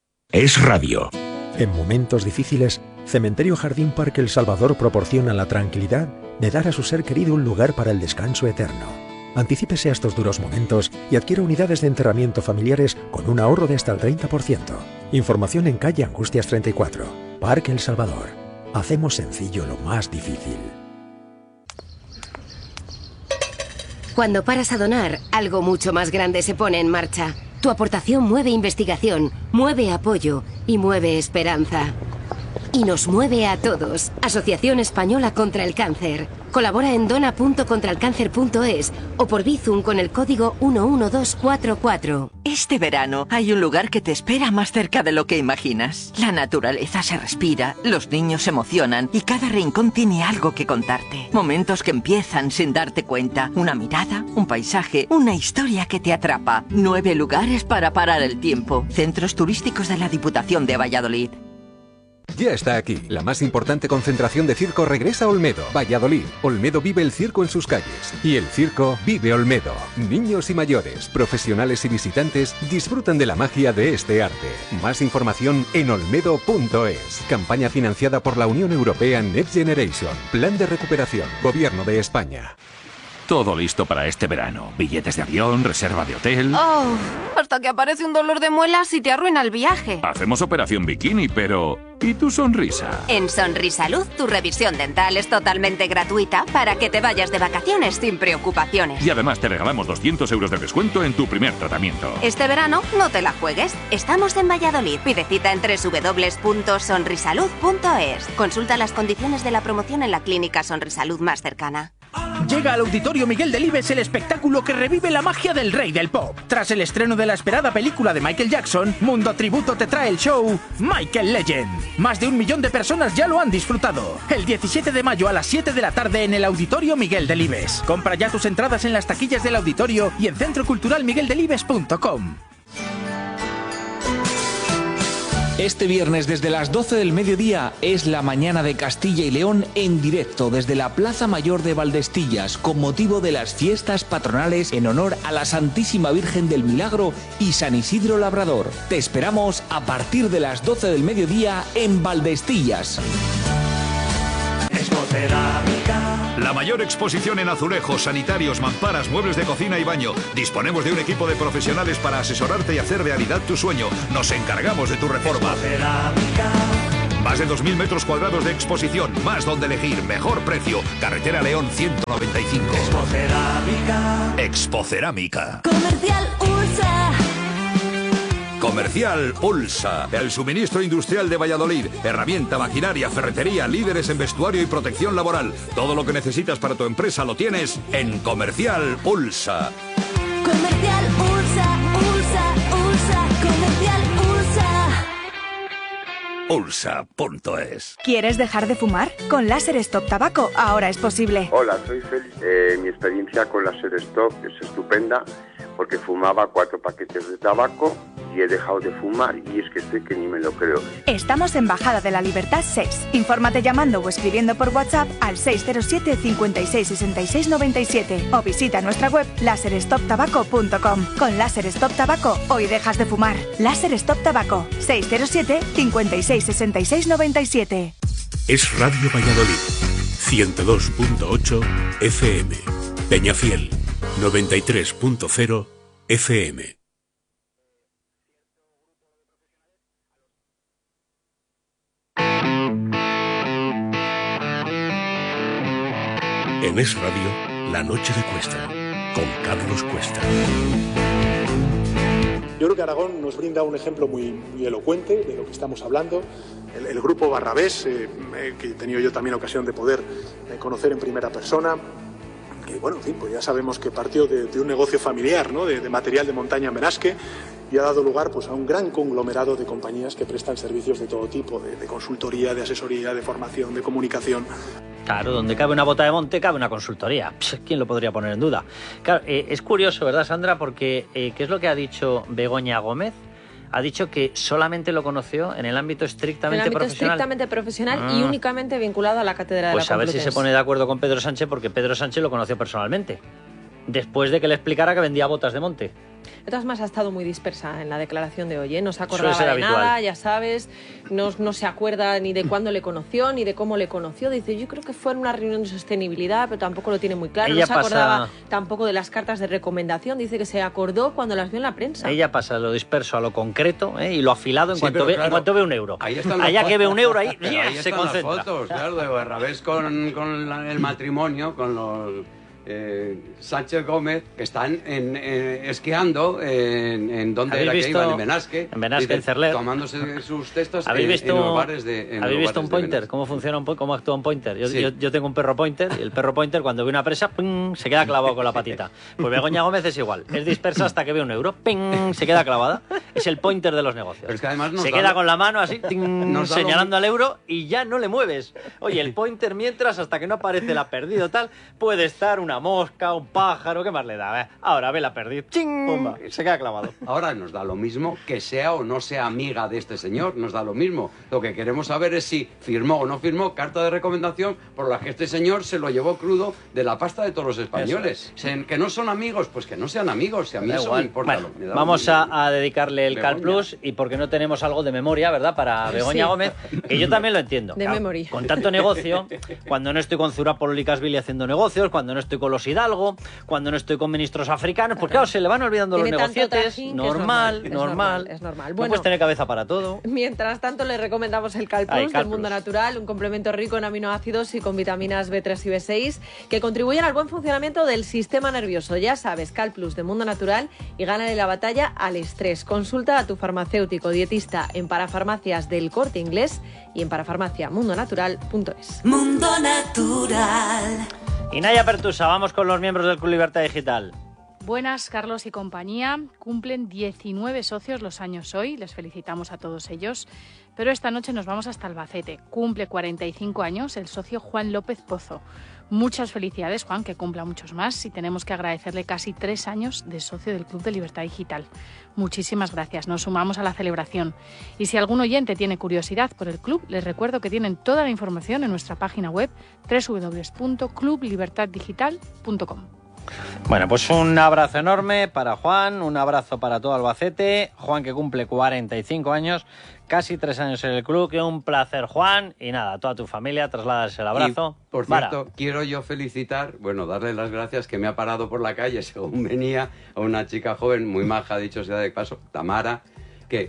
D: Es radio. En momentos difíciles, Cementerio Jardín Parque El Salvador proporciona la tranquilidad de dar a su ser querido un lugar para el descanso eterno. Anticípese a estos duros momentos y adquiera unidades de enterramiento familiares con un ahorro de hasta el 30%. Información en calle Angustias 34. Parque El Salvador. Hacemos sencillo lo más difícil.
E: Cuando paras a donar, algo mucho más grande se pone en marcha. Tu aportación mueve investigación, mueve apoyo y mueve esperanza. Y nos mueve a todos. Asociación Española contra el Cáncer. Colabora en dona.contralcáncer.es o por Bizum con el código 11244.
F: Este verano hay un lugar que te espera más cerca de lo que imaginas. La naturaleza se respira, los niños se emocionan y cada rincón tiene algo que contarte. Momentos que empiezan sin darte cuenta. Una mirada, un paisaje, una historia que te atrapa. 9 lugares para parar el tiempo. Centros turísticos de la Diputación de Valladolid.
K: Ya está aquí. La más importante concentración de circo regresa a Olmedo, Valladolid. Olmedo vive el circo en sus calles. Y el circo vive Olmedo. Niños y mayores, profesionales y visitantes disfrutan de la magia de este arte. Más información en olmedo.es. Campaña financiada por la Unión Europea Next Generation. Plan de recuperación. Gobierno de España.
D: Todo listo para este verano. Billetes de avión, reserva de hotel...
R: Oh, hasta que aparece un dolor de muelas y te arruina el viaje.
D: Hacemos operación bikini, pero... ¿y tu sonrisa?
J: En Sonrisalud, tu revisión dental es totalmente gratuita para que te vayas de vacaciones sin preocupaciones.
D: Y además te regalamos 200 euros de descuento en tu primer tratamiento.
J: Este verano no te la juegues. Estamos en Valladolid. Pide cita en www.sonrisalud.es. Consulta las condiciones de la promoción en la clínica Sonrisalud más cercana.
G: Llega al Auditorio Miguel Delibes el espectáculo que revive la magia del rey del pop. Tras el estreno de la esperada película de Michael Jackson, Mundo Tributo te trae el show Michael Legend. Más de 1 millón de personas ya lo han disfrutado. El 17 de mayo a las 7 de la tarde en el Auditorio Miguel Delibes. Compra ya tus entradas en las taquillas del auditorio y en centroculturalmigueldelibes.com.
I: Este viernes desde las 12 del mediodía es la mañana de Castilla y León en directo desde la Plaza Mayor de Valdestillas con motivo de las fiestas patronales en honor a la Santísima Virgen del Milagro y San Isidro Labrador. Te esperamos a partir de las 12 del mediodía en Valdestillas.
M: La mayor exposición en azulejos, sanitarios, mamparas, muebles de cocina y baño. Disponemos de un equipo de profesionales para asesorarte y hacer realidad tu sueño. Nos encargamos de tu reforma. Más de 2.000 metros cuadrados de exposición, más donde elegir, mejor precio. Carretera León 195. Expocerámica.
L: Comercial USA.
M: Comercial Ulsa, el suministro industrial de Valladolid. Herramienta, maquinaria, ferretería, líderes en vestuario y protección laboral. Todo lo que necesitas para tu empresa lo tienes en Comercial Ulsa.
L: Comercial USA, Comercial USA.
M: Ulsa.es.
X: ¿Quieres dejar de fumar? Con Láser Stop Tabaco ahora es posible.
Y: Hola, soy Félix. Mi experiencia con Láser Stop es estupenda porque fumaba 4 paquetes de tabaco y he dejado de fumar y es que estoy que ni me lo creo.
X: Estamos en Bajada de la Libertad 6. Infórmate llamando o escribiendo por WhatsApp al 607 56 66 97 o visita nuestra web laserstoptabaco.com. Con Láser Stop Tabaco hoy dejas de fumar. Láser Stop Tabaco 607 56 66 97.
H: Es Radio Valladolid 102.8 FM, Peñafiel 93.0 FM. En Es Radio, La Noche de Cuesta, con Carlos Cuesta.
U: Yo creo que Aragón nos brinda un ejemplo muy elocuente de lo que estamos hablando. El grupo Barrabés, que he tenido yo también ocasión de poder conocer en primera persona, que bueno, en fin, pues ya sabemos que partió de un negocio familiar, ¿no? de material de montaña en Benasque, y ha dado lugar pues, a un gran conglomerado de compañías que prestan servicios de todo tipo, de consultoría, de asesoría, de formación, de comunicación.
B: Claro, donde cabe una bota de monte, cabe una consultoría. ¿Quién lo podría poner en duda? Claro, es curioso, ¿verdad, Sandra? Porque, ¿qué es lo que ha dicho Begoña Gómez? Ha dicho que solamente lo conoció en el ámbito estrictamente profesional.
A: Estrictamente profesional y únicamente vinculado a la cátedra de la Complutense.
B: Pues a ver si se pone de acuerdo con Pedro Sánchez, porque Pedro Sánchez lo conoció personalmente, después de que le explicara que vendía botas de monte.
A: De todas maneras, ha estado muy dispersa en la declaración de hoy, ¿eh? No se acordaba de nada, ya sabes, no se acuerda ni de cuándo le conoció, ni de cómo le conoció. Dice, yo creo que fue en una reunión de sostenibilidad, pero tampoco lo tiene muy claro.
B: Ella
A: no se acordaba tampoco de las cartas de recomendación. Dice que se acordó cuando las vio en la prensa.
B: Ella pasa lo disperso a lo concreto, y lo afilado en cuanto ve un euro.
W: Ahí están
B: allá que ve un euro, ahí se
W: están
B: concentra.
W: Las fotos, claro, de Barrabés con el matrimonio, con los... Sánchez Gómez, que están esquiando en donde era que iban, en Benasque.
B: En Benasque, en Cerler.
W: Tomándose sus testas
B: en
W: los bares de
B: ¿Habéis visto un pointer? ¿Cómo funciona cómo actúa un pointer? Yo tengo un perro pointer y el perro pointer cuando ve una presa, ¡ping!, se queda clavado con la patita. Pues Begoña Gómez es igual. Es dispersa hasta que ve un euro, ¡ping!, se queda clavada. Es el pointer de los negocios.
W: Pero es que además
B: se queda con la mano así, señalando al euro y ya no le mueves. Oye, el pointer mientras, hasta que no aparece la perdido tal, puede estar una mosca, un pájaro, ¿qué más le da? Ahora ve la perdiz, ¡ching!, pumba, se queda clavado.
W: Ahora nos da lo mismo que sea o no sea amiga de este señor, nos da lo mismo. Lo que queremos saber es si firmó o no firmó carta de recomendación por la que este señor se lo llevó crudo de la pasta de todos los españoles. Que no son amigos, pues que no sean amigos, si a mí eso me importa.
B: Bueno, vamos a dedicarle el Cal Plus, y porque no tenemos algo de memoria, ¿verdad?, para Begoña Gómez, que yo también lo entiendo.
A: De memoria.
B: Con tanto negocio, cuando no estoy con Zurapollicas Billy haciendo negocios, cuando no estoy con los Hidalgo, cuando no estoy con ministros africanos, pues claro, se le van olvidando los negocietes. Normal.
A: Es normal.
B: No puedes tener cabeza para todo.
A: Mientras tanto, le recomendamos el Cal Plus del Mundo Natural, un complemento rico en aminoácidos y con vitaminas B3 y B6 que contribuyen al buen funcionamiento del sistema nervioso. Ya sabes, Cal Plus de Mundo Natural, y gánale la batalla al estrés. Consulta a tu farmacéutico dietista en Parafarmacias del Corte Inglés y en parafarmaciamundonatural.es.
L: Mundo Natural.
B: Y Naya Pertusa, vamos con los miembros del Club Libertad Digital.
N: Buenas, Carlos y compañía. Cumplen 19 socios los años hoy. Les felicitamos a todos ellos. Pero esta noche nos vamos hasta Albacete. Cumple 45 años el socio Juan López Pozo. Muchas felicidades, Juan, que cumpla muchos más. Y tenemos que agradecerle casi 3 años de socio del Club de Libertad Digital. Muchísimas gracias. Nos sumamos a la celebración. Y si algún oyente tiene curiosidad por el club, les recuerdo que tienen toda la información en nuestra página web www.clublibertaddigital.com.
B: Bueno, pues un abrazo enorme para Juan, un abrazo para todo Albacete. Juan, que cumple 45 años, casi 3 años en el club. Que un placer, Juan. Y nada, a toda tu familia, trasladas el abrazo.
W: Y, por cierto, quiero yo felicitar, darle las gracias, que me ha parado por la calle según venía, a una chica joven, muy maja, dicho sea de paso, Tamara, que...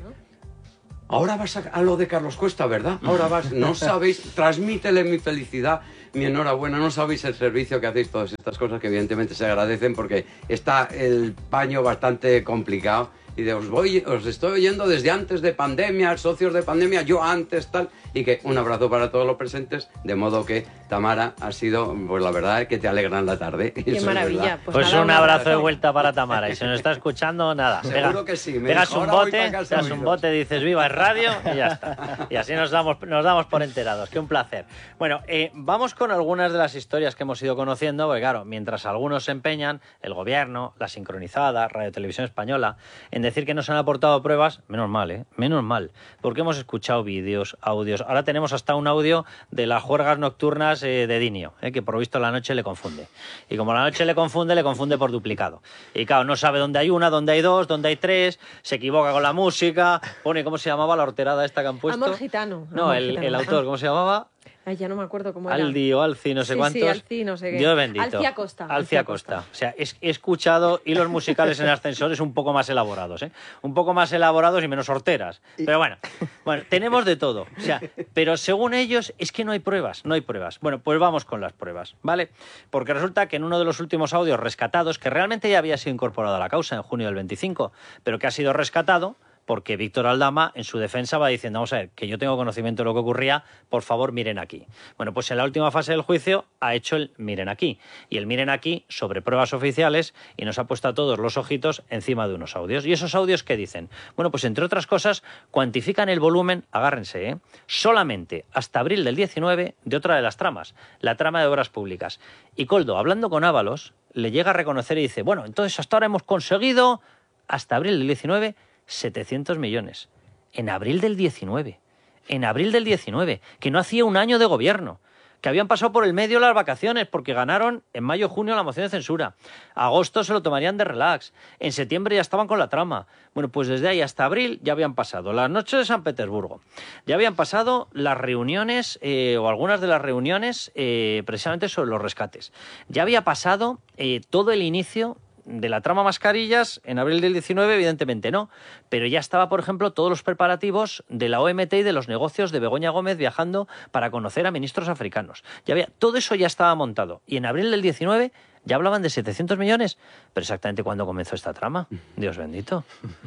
W: Ahora vas a lo de Carlos Cuesta, ¿verdad? Ahora vas, no sabéis, transmítele mi felicidad, mi enhorabuena, no sabéis el servicio que hacéis, todas estas cosas que evidentemente se agradecen porque está el paño bastante complicado y os estoy oyendo desde antes de pandemia, socios de pandemia, yo antes tal, y que un abrazo para todos los presentes, de modo que Tamara ha sido, pues la verdad, que te alegran la tarde.
A: Qué maravilla.
B: Pues un abrazo de vuelta para Tamara, y si nos está escuchando, nada.
W: Seguro que sí.
B: Pegas un bote, dices viva es radio y ya está. Y así nos damos por enterados. Qué un placer. Bueno, vamos con algunas de las historias que hemos ido conociendo, porque claro, mientras algunos se empeñan, el gobierno, la sincronizada, Radio Televisión Española, en decir que nos han aportado pruebas, menos mal, menos mal, porque hemos escuchado vídeos, audios. Ahora tenemos hasta un audio de las juergas nocturnas de Dinio, que por lo visto la noche le confunde. Y como la noche le confunde por duplicado. Y claro, no sabe dónde hay una, dónde hay dos, dónde hay tres, se equivoca con la música, pone, ¿cómo se llamaba la horterada esta que han puesto?
A: Amor Gitano.
B: No, el autor, ¿cómo se llamaba?
A: Ay, ya no me acuerdo cómo era.
B: Aldi o Alci, no sé cuántos.
A: Sí, Alci, no sé qué.
B: Dios bendito.
A: Alcia Costa.
B: Alcia Costa. O sea, he escuchado hilos musicales en ascensores un poco más elaborados, un poco más elaborados y menos horteras. Pero bueno, tenemos de todo. O sea, pero según ellos es que no hay pruebas. Bueno, pues vamos con las pruebas, ¿vale? Porque resulta que en uno de los últimos audios rescatados, que realmente ya había sido incorporado a la causa en junio del 25, pero que ha sido rescatado, porque Víctor Aldama, en su defensa, va diciendo, vamos a ver, que yo tengo conocimiento de lo que ocurría, por favor, miren aquí. Bueno, pues en la última fase del juicio ha hecho el miren aquí. Y el miren aquí sobre pruebas oficiales y nos ha puesto a todos los ojitos encima de unos audios. ¿Y esos audios qué dicen? Bueno, pues entre otras cosas, cuantifican el volumen, agárrense, solamente hasta abril del 19 de otra de las tramas, la trama de obras públicas. Y Koldo, hablando con Ábalos, le llega a reconocer y dice, bueno, entonces hasta ahora hemos conseguido, hasta abril del 19, 700 millones. En abril del 19. Que no hacía un año de gobierno. Que habían pasado por el medio las vacaciones porque ganaron en mayo-junio la moción de censura. Agosto se lo tomarían de relax. En septiembre ya estaban con la trama. Bueno, pues desde ahí hasta abril ya habían pasado las noches de San Petersburgo. Ya habían pasado las reuniones, o algunas de las reuniones, precisamente sobre los rescates. Ya había pasado todo el inicio de la trama mascarillas. En abril del 19 evidentemente no, pero ya estaba, por ejemplo, todos los preparativos de la OMT y de los negocios de Begoña Gómez viajando para conocer a ministros africanos. Todo eso ya estaba montado, y en abril del 19 ya hablaban de 700 millones, pero exactamente cuándo comenzó esta trama, Dios bendito.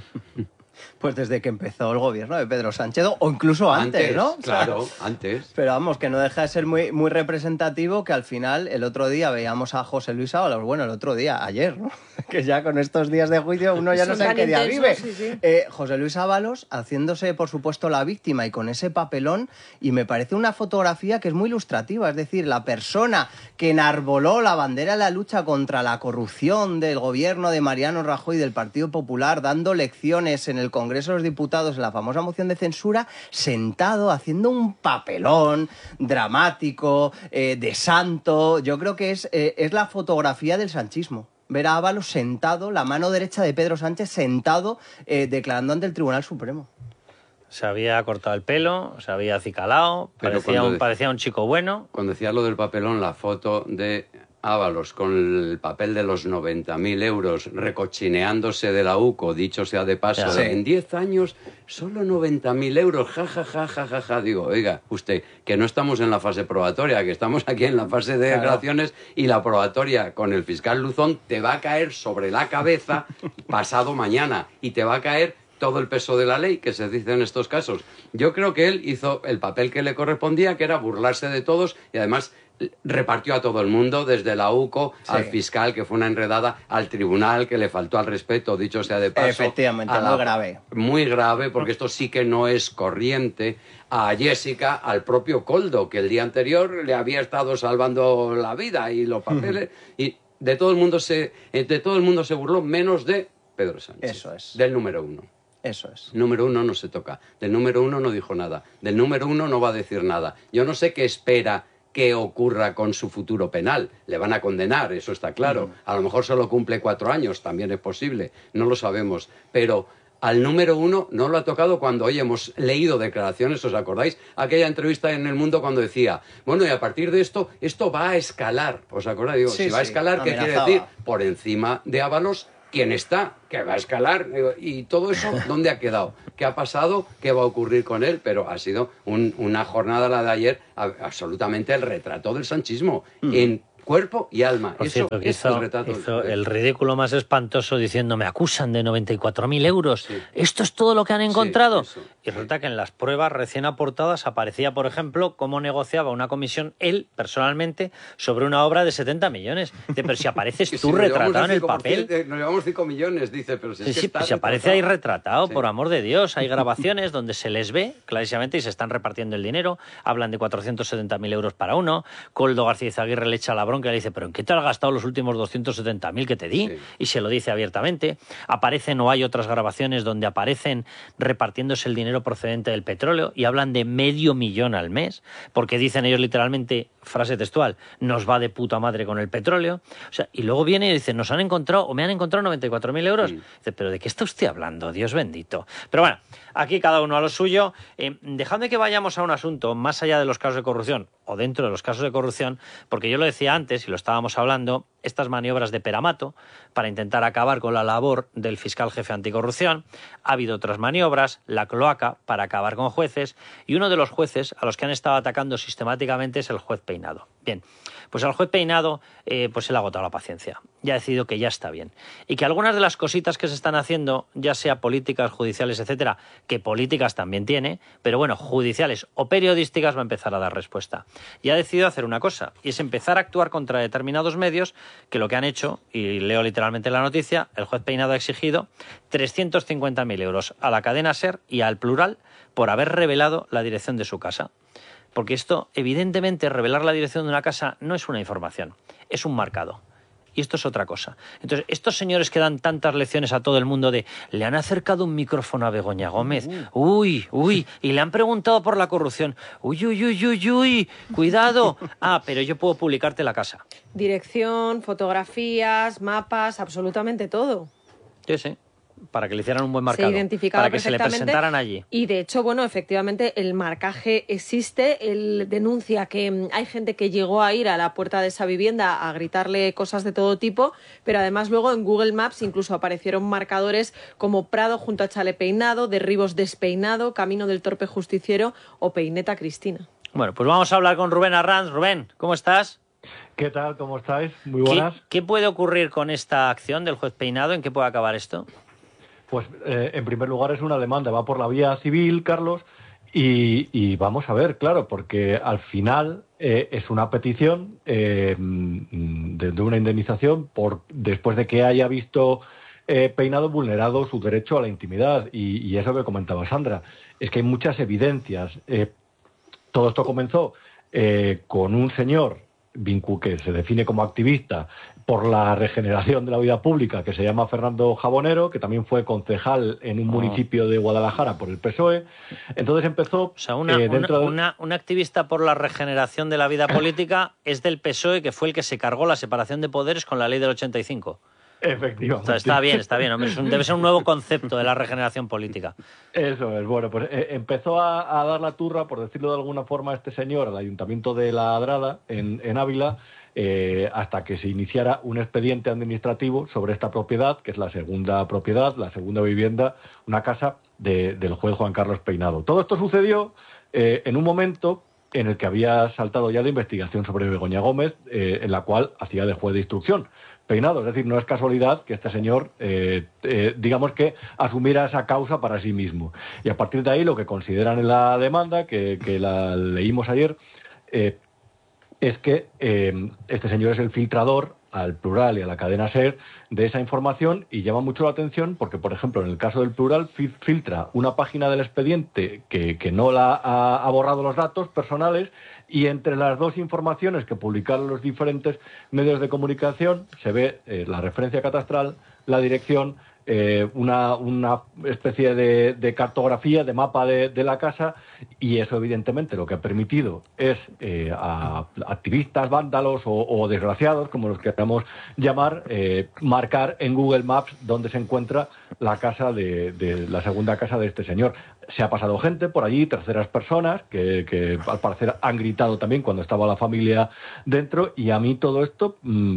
V: Pues desde que empezó el gobierno de Pedro Sánchez, o incluso antes, ¿no?
W: Claro, antes.
V: Pero vamos, que no deja de ser muy, muy representativo que al final, el otro día veíamos a José Luis Ábalos, bueno, el otro día, ayer, ¿no? Que ya con estos días de juicio uno ya no sabe en qué día vive. Sí. José Luis Ábalos haciéndose, por supuesto, la víctima y con ese papelón, y me parece una fotografía que es muy ilustrativa, es decir, la persona que enarboló la bandera de la lucha contra la corrupción del gobierno de Mariano Rajoy y del Partido Popular, dando lecciones en el Congreso de los Diputados en la famosa moción de censura, sentado haciendo un papelón dramático, de santo. Yo creo que es la fotografía del sanchismo. Ver a Ábalos sentado, la mano derecha de Pedro Sánchez sentado, declarando ante el Tribunal Supremo.
B: Se había cortado el pelo, se había acicalado, parecía un chico bueno.
W: Cuando decía lo del papelón, la foto de Ábalos con el papel de los 90.000 euros recochineándose de la UCO, dicho sea de paso, sí. En 10 años solo 90.000 euros, ja. Digo, oiga, usted, que no estamos en la fase probatoria, que estamos aquí en la fase de declaraciones, y la probatoria con el fiscal Luzón te va a caer sobre la cabeza pasado mañana, y te va a caer todo el peso de la ley, que se dice en estos casos. Yo creo que él hizo el papel que le correspondía, que era burlarse de todos, y además repartió a todo el mundo, desde la UCO al fiscal, que fue una enredada, al tribunal, que le faltó al respeto, dicho sea de paso.
V: Efectivamente, muy grave.
W: Muy grave, porque esto sí que no es corriente. A Jessica, al propio Koldo, que el día anterior le había estado salvando la vida y los papeles, y de todo el mundo se burló, menos de Pedro Sánchez.
V: Eso es.
W: Del número 1.
V: Eso es.
W: Número 1 no se toca. Del número 1 no dijo nada. Del número 1 no va a decir nada. Yo no sé qué espera que ocurra con su futuro penal. Le van a condenar, eso está claro. A lo mejor solo cumple 4 años, también es posible. No lo sabemos. Pero al número 1 no lo ha tocado cuando hoy hemos leído declaraciones, ¿os acordáis? Aquella entrevista en El Mundo cuando decía, bueno, y a partir de esto va a escalar. ¿Os acordáis? Digo, si va a escalar, ¿qué quiere decir? Por encima de Ábalos, ¿quién está? Que va a escalar. Y todo eso, ¿dónde ha quedado? ¿Qué ha pasado? ¿Qué va a ocurrir con él? Pero ha sido una jornada, la de ayer, absolutamente el retrato del sanchismo. En cuerpo y alma.
B: Por
W: Eso
B: cierto, que
W: es el retrato.
B: hizo el ridículo más espantoso diciendo, me acusan de 94.000 euros. Sí. ¿Esto es todo lo que han encontrado? Sí, y resulta que en las pruebas recién aportadas aparecía, por ejemplo, cómo negociaba una comisión él, personalmente, sobre una obra de 70 millones. Dice, pero si apareces tú retratado en el papel.
W: Nos llevamos 5 millones, dice, pero si es que
B: si aparece ahí retratado, por amor de Dios. Hay grabaciones donde se les ve clarísimamente y se están repartiendo el dinero. Hablan de 470.000 euros para uno. Koldo García Izaguirre le echa la bronca y le dice, ¿pero en qué te has gastado los últimos 270.000 que te di? Sí. Y se lo dice abiertamente. Aparecen o hay otras grabaciones donde aparecen repartiéndose el dinero procedente del petróleo y hablan de $500.000 al mes, porque dicen ellos literalmente, frase textual, nos va de puta madre con el petróleo. O sea, y luego viene y dice, me han encontrado 94.000 euros. Dice, ¿pero de qué está usted hablando? Dios bendito. Pero bueno, aquí cada uno a lo suyo. Dejadme que vayamos a un asunto más allá de los casos de corrupción, o dentro de los casos de corrupción, porque yo lo decía antes, y lo estábamos hablando, estas maniobras de Peramato para intentar acabar con la labor del fiscal jefe anticorrupción. Ha habido otras maniobras, la cloaca para acabar con jueces, y uno de los jueces a los que han estado atacando sistemáticamente es el juez Peinado. Bien, pues al juez Peinado pues se le ha agotado la paciencia. Ya ha decidido que ya está bien. Y que algunas de las cositas que se están haciendo, ya sea políticas, judiciales, etcétera, que políticas también tiene, pero bueno, judiciales o periodísticas, va a empezar a dar respuesta. Y ha decidido hacer una cosa, y es empezar a actuar contra determinados medios que lo que han hecho, y leo literalmente la noticia, el juez Peinado ha exigido 350.000 euros a la cadena SER y al Plural por haber revelado la dirección de su casa. Porque esto, evidentemente, revelar la dirección de una casa no es una información, es un marcado. Y esto es otra cosa. Entonces, estos señores que dan tantas lecciones a todo el mundo de le han acercado un micrófono a Begoña Gómez, uy, y le han preguntado por la corrupción, uy, cuidado. Ah, pero yo puedo publicarte la casa.
A: Dirección, fotografías, mapas, absolutamente todo.
B: Sí. Para que le hicieran un buen marcado, para que se le presentaran allí.
A: Y de hecho, bueno, efectivamente el marcaje existe. Él denuncia que hay gente que llegó a ir a la puerta de esa vivienda a gritarle cosas de todo tipo, pero además luego en Google Maps incluso aparecieron marcadores como Prado junto a Chale Peinado, Derribos Despeinado, Camino del Torpe Justiciero o Peineta Cristina.
B: Bueno, pues vamos a hablar con Rubén Arranz. Rubén, ¿cómo estás?
O: ¿Qué tal? ¿Cómo estáis? Muy buenas.
B: ¿Qué puede ocurrir con esta acción del juez Peinado? ¿En qué puede acabar esto?
O: Pues en primer lugar es una demanda, va por la vía civil, Carlos, y vamos a ver, claro, porque al final es una petición de una indemnización después de que haya visto Peinado vulnerado su derecho a la intimidad, y eso que comentaba Sandra, es que hay muchas evidencias. Todo esto comenzó con un señor que se define como activista por la regeneración de la vida pública, que se llama Fernando Jabonero, que también fue concejal en un municipio de Guadalajara por el PSOE. Entonces empezó...
B: O sea, un activista por la regeneración de la vida política es del PSOE, que fue el que se cargó la separación de poderes con la ley del 85.
O: Efectivamente.
B: O sea, está bien, hombre. Debe ser un nuevo concepto de la regeneración política.
O: Eso es. Bueno, pues empezó a dar la turra, por decirlo de alguna forma, a este señor al Ayuntamiento de La Adrada, en Ávila, hasta que se iniciara un expediente administrativo sobre esta propiedad, que es la segunda propiedad, la segunda vivienda, una casa del juez Juan Carlos Peinado. Todo esto sucedió en un momento en el que había saltado ya la investigación sobre Begoña Gómez, en la cual hacía de juez de instrucción Peinado. Es decir, no es casualidad que este señor, digamos que asumiera esa causa para sí mismo. Y a partir de ahí, lo que consideran en la demanda, que la leímos ayer, es que este señor es el filtrador al Plural y a la cadena SER de esa información, y llama mucho la atención porque, por ejemplo, en el caso del Plural filtra una página del expediente que no ha borrado los datos personales, y entre las dos informaciones que publicaron los diferentes medios de comunicación se ve la referencia catastral, la dirección, una especie de cartografía, de mapa de la casa, y eso evidentemente lo que ha permitido es a activistas, vándalos o desgraciados, como los queramos llamar, marcar en Google Maps dónde se encuentra la casa de la segunda casa de este señor. Se ha pasado gente por allí, terceras personas, que al parecer han gritado también cuando estaba la familia dentro, y a mí todo esto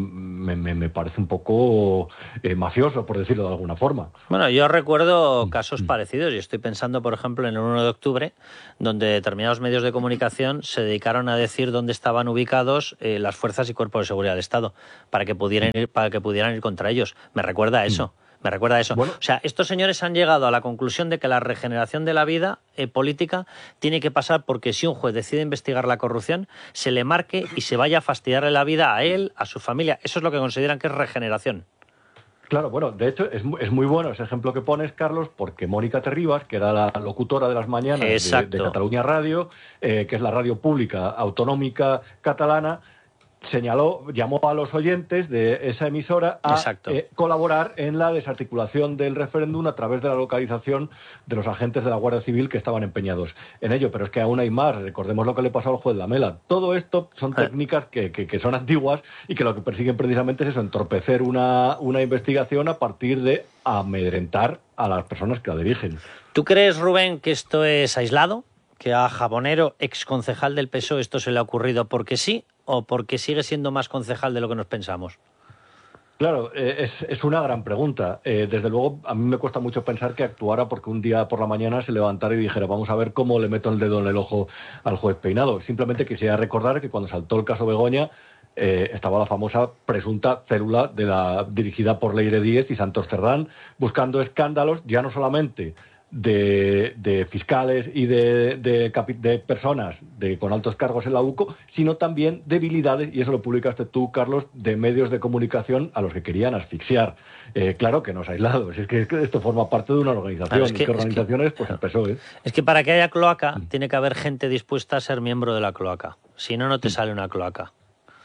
O: me parece un poco mafioso, por decirlo de alguna forma.
B: Bueno, yo recuerdo casos parecidos, y estoy pensando, por ejemplo, en el 1 de octubre, donde determinados medios de comunicación se dedicaron a decir dónde estaban ubicados las fuerzas y cuerpos de seguridad del Estado, para que pudieran ir contra ellos. Me recuerda a eso. Bueno, o sea, estos señores han llegado a la conclusión de que la regeneración de la vida política tiene que pasar porque si un juez decide investigar la corrupción, se le marque y se vaya a fastidiarle la vida a él, a su familia. Eso es lo que consideran que es regeneración.
O: Claro, bueno, de hecho es muy bueno ese ejemplo que pones, Carlos, porque Mónica Terribas, que era la locutora de las mañanas de Cataluña Radio, que es la radio pública autonómica catalana, llamó a los oyentes de esa emisora a colaborar en la desarticulación del referéndum a través de la localización de los agentes de la Guardia Civil que estaban empeñados en ello. Pero es que aún hay más. Recordemos lo que le pasó al juez Lamela. Todo esto son técnicas que son antiguas y que lo que persiguen precisamente es eso, entorpecer una investigación a partir de amedrentar a las personas que la dirigen.
B: ¿Tú crees, Rubén, que esto es aislado? ¿Que a Jabonero, exconcejal del PSOE, esto se le ha ocurrido porque sí o porque sigue siendo más concejal de lo que nos pensamos?
O: Claro, es una gran pregunta. Desde luego, a mí me cuesta mucho pensar que actuara porque un día por la mañana se levantara y dijera vamos a ver cómo le meto el dedo en el ojo al juez Peinado. Simplemente quisiera recordar que cuando saltó el caso Begoña estaba la famosa presunta célula dirigida por Leire Díez y Santos Cerdán buscando escándalos, ya no solamente de fiscales y de personas con altos cargos en la UCO, sino también debilidades, y eso lo publicaste tú, Carlos, de medios de comunicación a los que querían asfixiar. Claro que no es aislado, es que esto forma parte de una organización. Claro, ¿qué organización es? Pues el PSOE.
B: Es que para que haya cloaca tiene que haber gente dispuesta a ser miembro de la cloaca. Si no, no te sale una cloaca.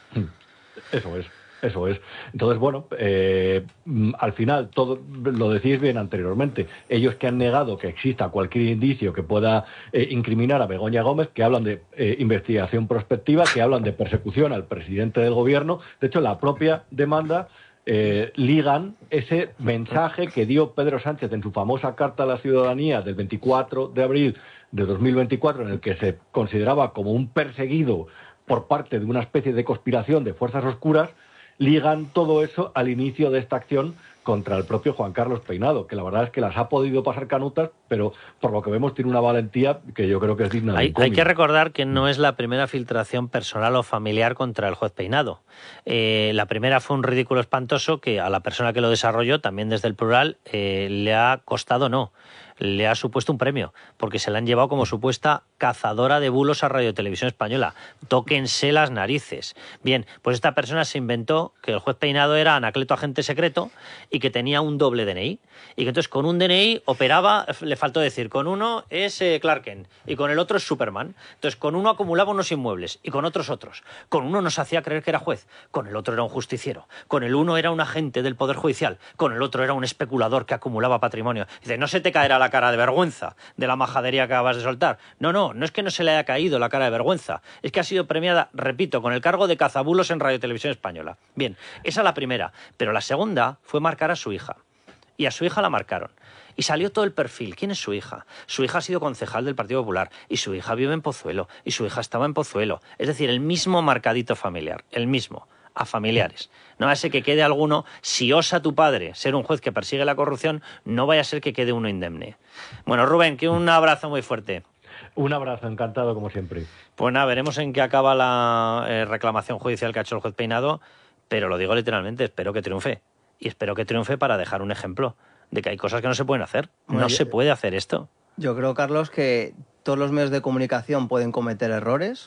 O: Eso es. Entonces, bueno, al final, todo lo decís bien anteriormente, ellos que han negado que exista cualquier indicio que pueda incriminar a Begoña Gómez, que hablan de investigación prospectiva, que hablan de persecución al presidente del gobierno. De hecho, la propia demanda ligan ese mensaje que dio Pedro Sánchez en su famosa Carta a la Ciudadanía del 24 de abril de 2024, en el que se consideraba como un perseguido por parte de una especie de conspiración de fuerzas oscuras. Ligan todo eso al inicio de esta acción contra el propio Juan Carlos Peinado, que la verdad es que las ha podido pasar canutas, pero por lo que vemos tiene una valentía que yo creo que es digna de un cómic.
B: Hay que recordar que no es la primera filtración personal o familiar contra el juez Peinado. La primera fue un ridículo espantoso que a la persona que lo desarrolló, también desde el Plural, le ha costado le ha supuesto un premio, porque se la han llevado como supuesta cazadora de bulos a Radio Televisión Española. Tóquense las narices. Bien, pues esta persona se inventó que el juez Peinado era Anacleto agente secreto y que tenía un doble DNI. Y que entonces con un DNI operaba, le faltó decir, con uno es Clark Kent y con el otro es Superman. Entonces con uno acumulaba unos inmuebles y con otros. Con uno nos hacía creer que era juez, con el otro era un justiciero, con el uno era un agente del Poder Judicial, con el otro era un especulador que acumulaba patrimonio. Dice, no se te caerá la cara de vergüenza de la majadería que acabas de soltar. No es que no se le haya caído la cara de vergüenza, es que ha sido premiada, repito, con el cargo de cazabulos en Radio Televisión Española. Bien, esa es la primera, pero la segunda fue marcar a su hija. Y a su hija la marcaron. Y salió todo el perfil. ¿Quién es su hija? Su hija ha sido concejal del Partido Popular y su hija vive en Pozuelo y su hija estaba en Pozuelo. Es decir, el mismo marcadito familiar, el mismo, a familiares. No vaya a ser que quede alguno, si osa tu padre ser un juez que persigue la corrupción, no vaya a ser que quede uno indemne. Bueno, Rubén, que un abrazo muy fuerte.
O: Un abrazo, encantado como siempre.
B: Pues nada, veremos en qué acaba la reclamación judicial que ha hecho el juez Peinado, pero lo digo literalmente, espero que triunfe. Y espero que triunfe para dejar un ejemplo de que hay cosas que no se pueden hacer. No se puede hacer esto.
V: Yo creo, Carlos, que todos los medios de comunicación pueden cometer errores,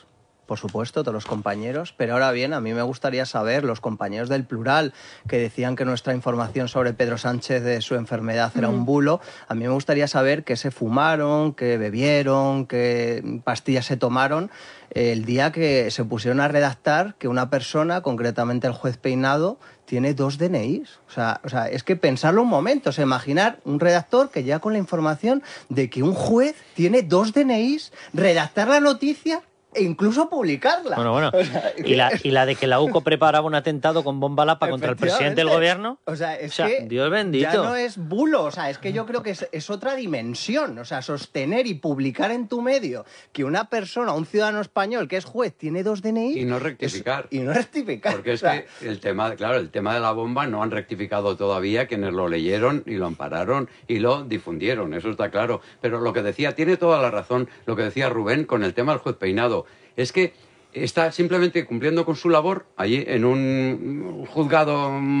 V: por supuesto, todos los compañeros, pero ahora bien, a mí me gustaría saber, los compañeros del Plural, que decían que nuestra información sobre Pedro Sánchez de su enfermedad era un bulo, a mí me gustaría saber qué se fumaron, qué bebieron, qué pastillas se tomaron el día que se pusieron a redactar que una persona, concretamente el juez Peinado, tiene 2 DNIs. O sea, es que pensarlo un momento, o sea, imaginar un redactor que llega con la información de que un juez tiene 2 DNIs, redactar la noticia e incluso publicarla.
B: Bueno.
V: O sea,
B: ¿Y la de que la UCO preparaba un atentado con bomba lapa contra el presidente del gobierno?
V: O sea, que
B: Dios bendito.
V: ya no es bulo, o sea, es que yo creo que es otra dimensión. O sea, sostener y publicar en tu medio que una persona, un ciudadano español que es juez, tiene 2 DNI...
W: Y no rectificar. Porque es que el tema de la bomba no han rectificado todavía quienes lo leyeron y lo ampararon y lo difundieron, eso está claro. Pero lo que decía, tiene toda la razón, lo que decía Rubén con el tema del juez Peinado. Es que está simplemente cumpliendo con su labor allí en un juzgado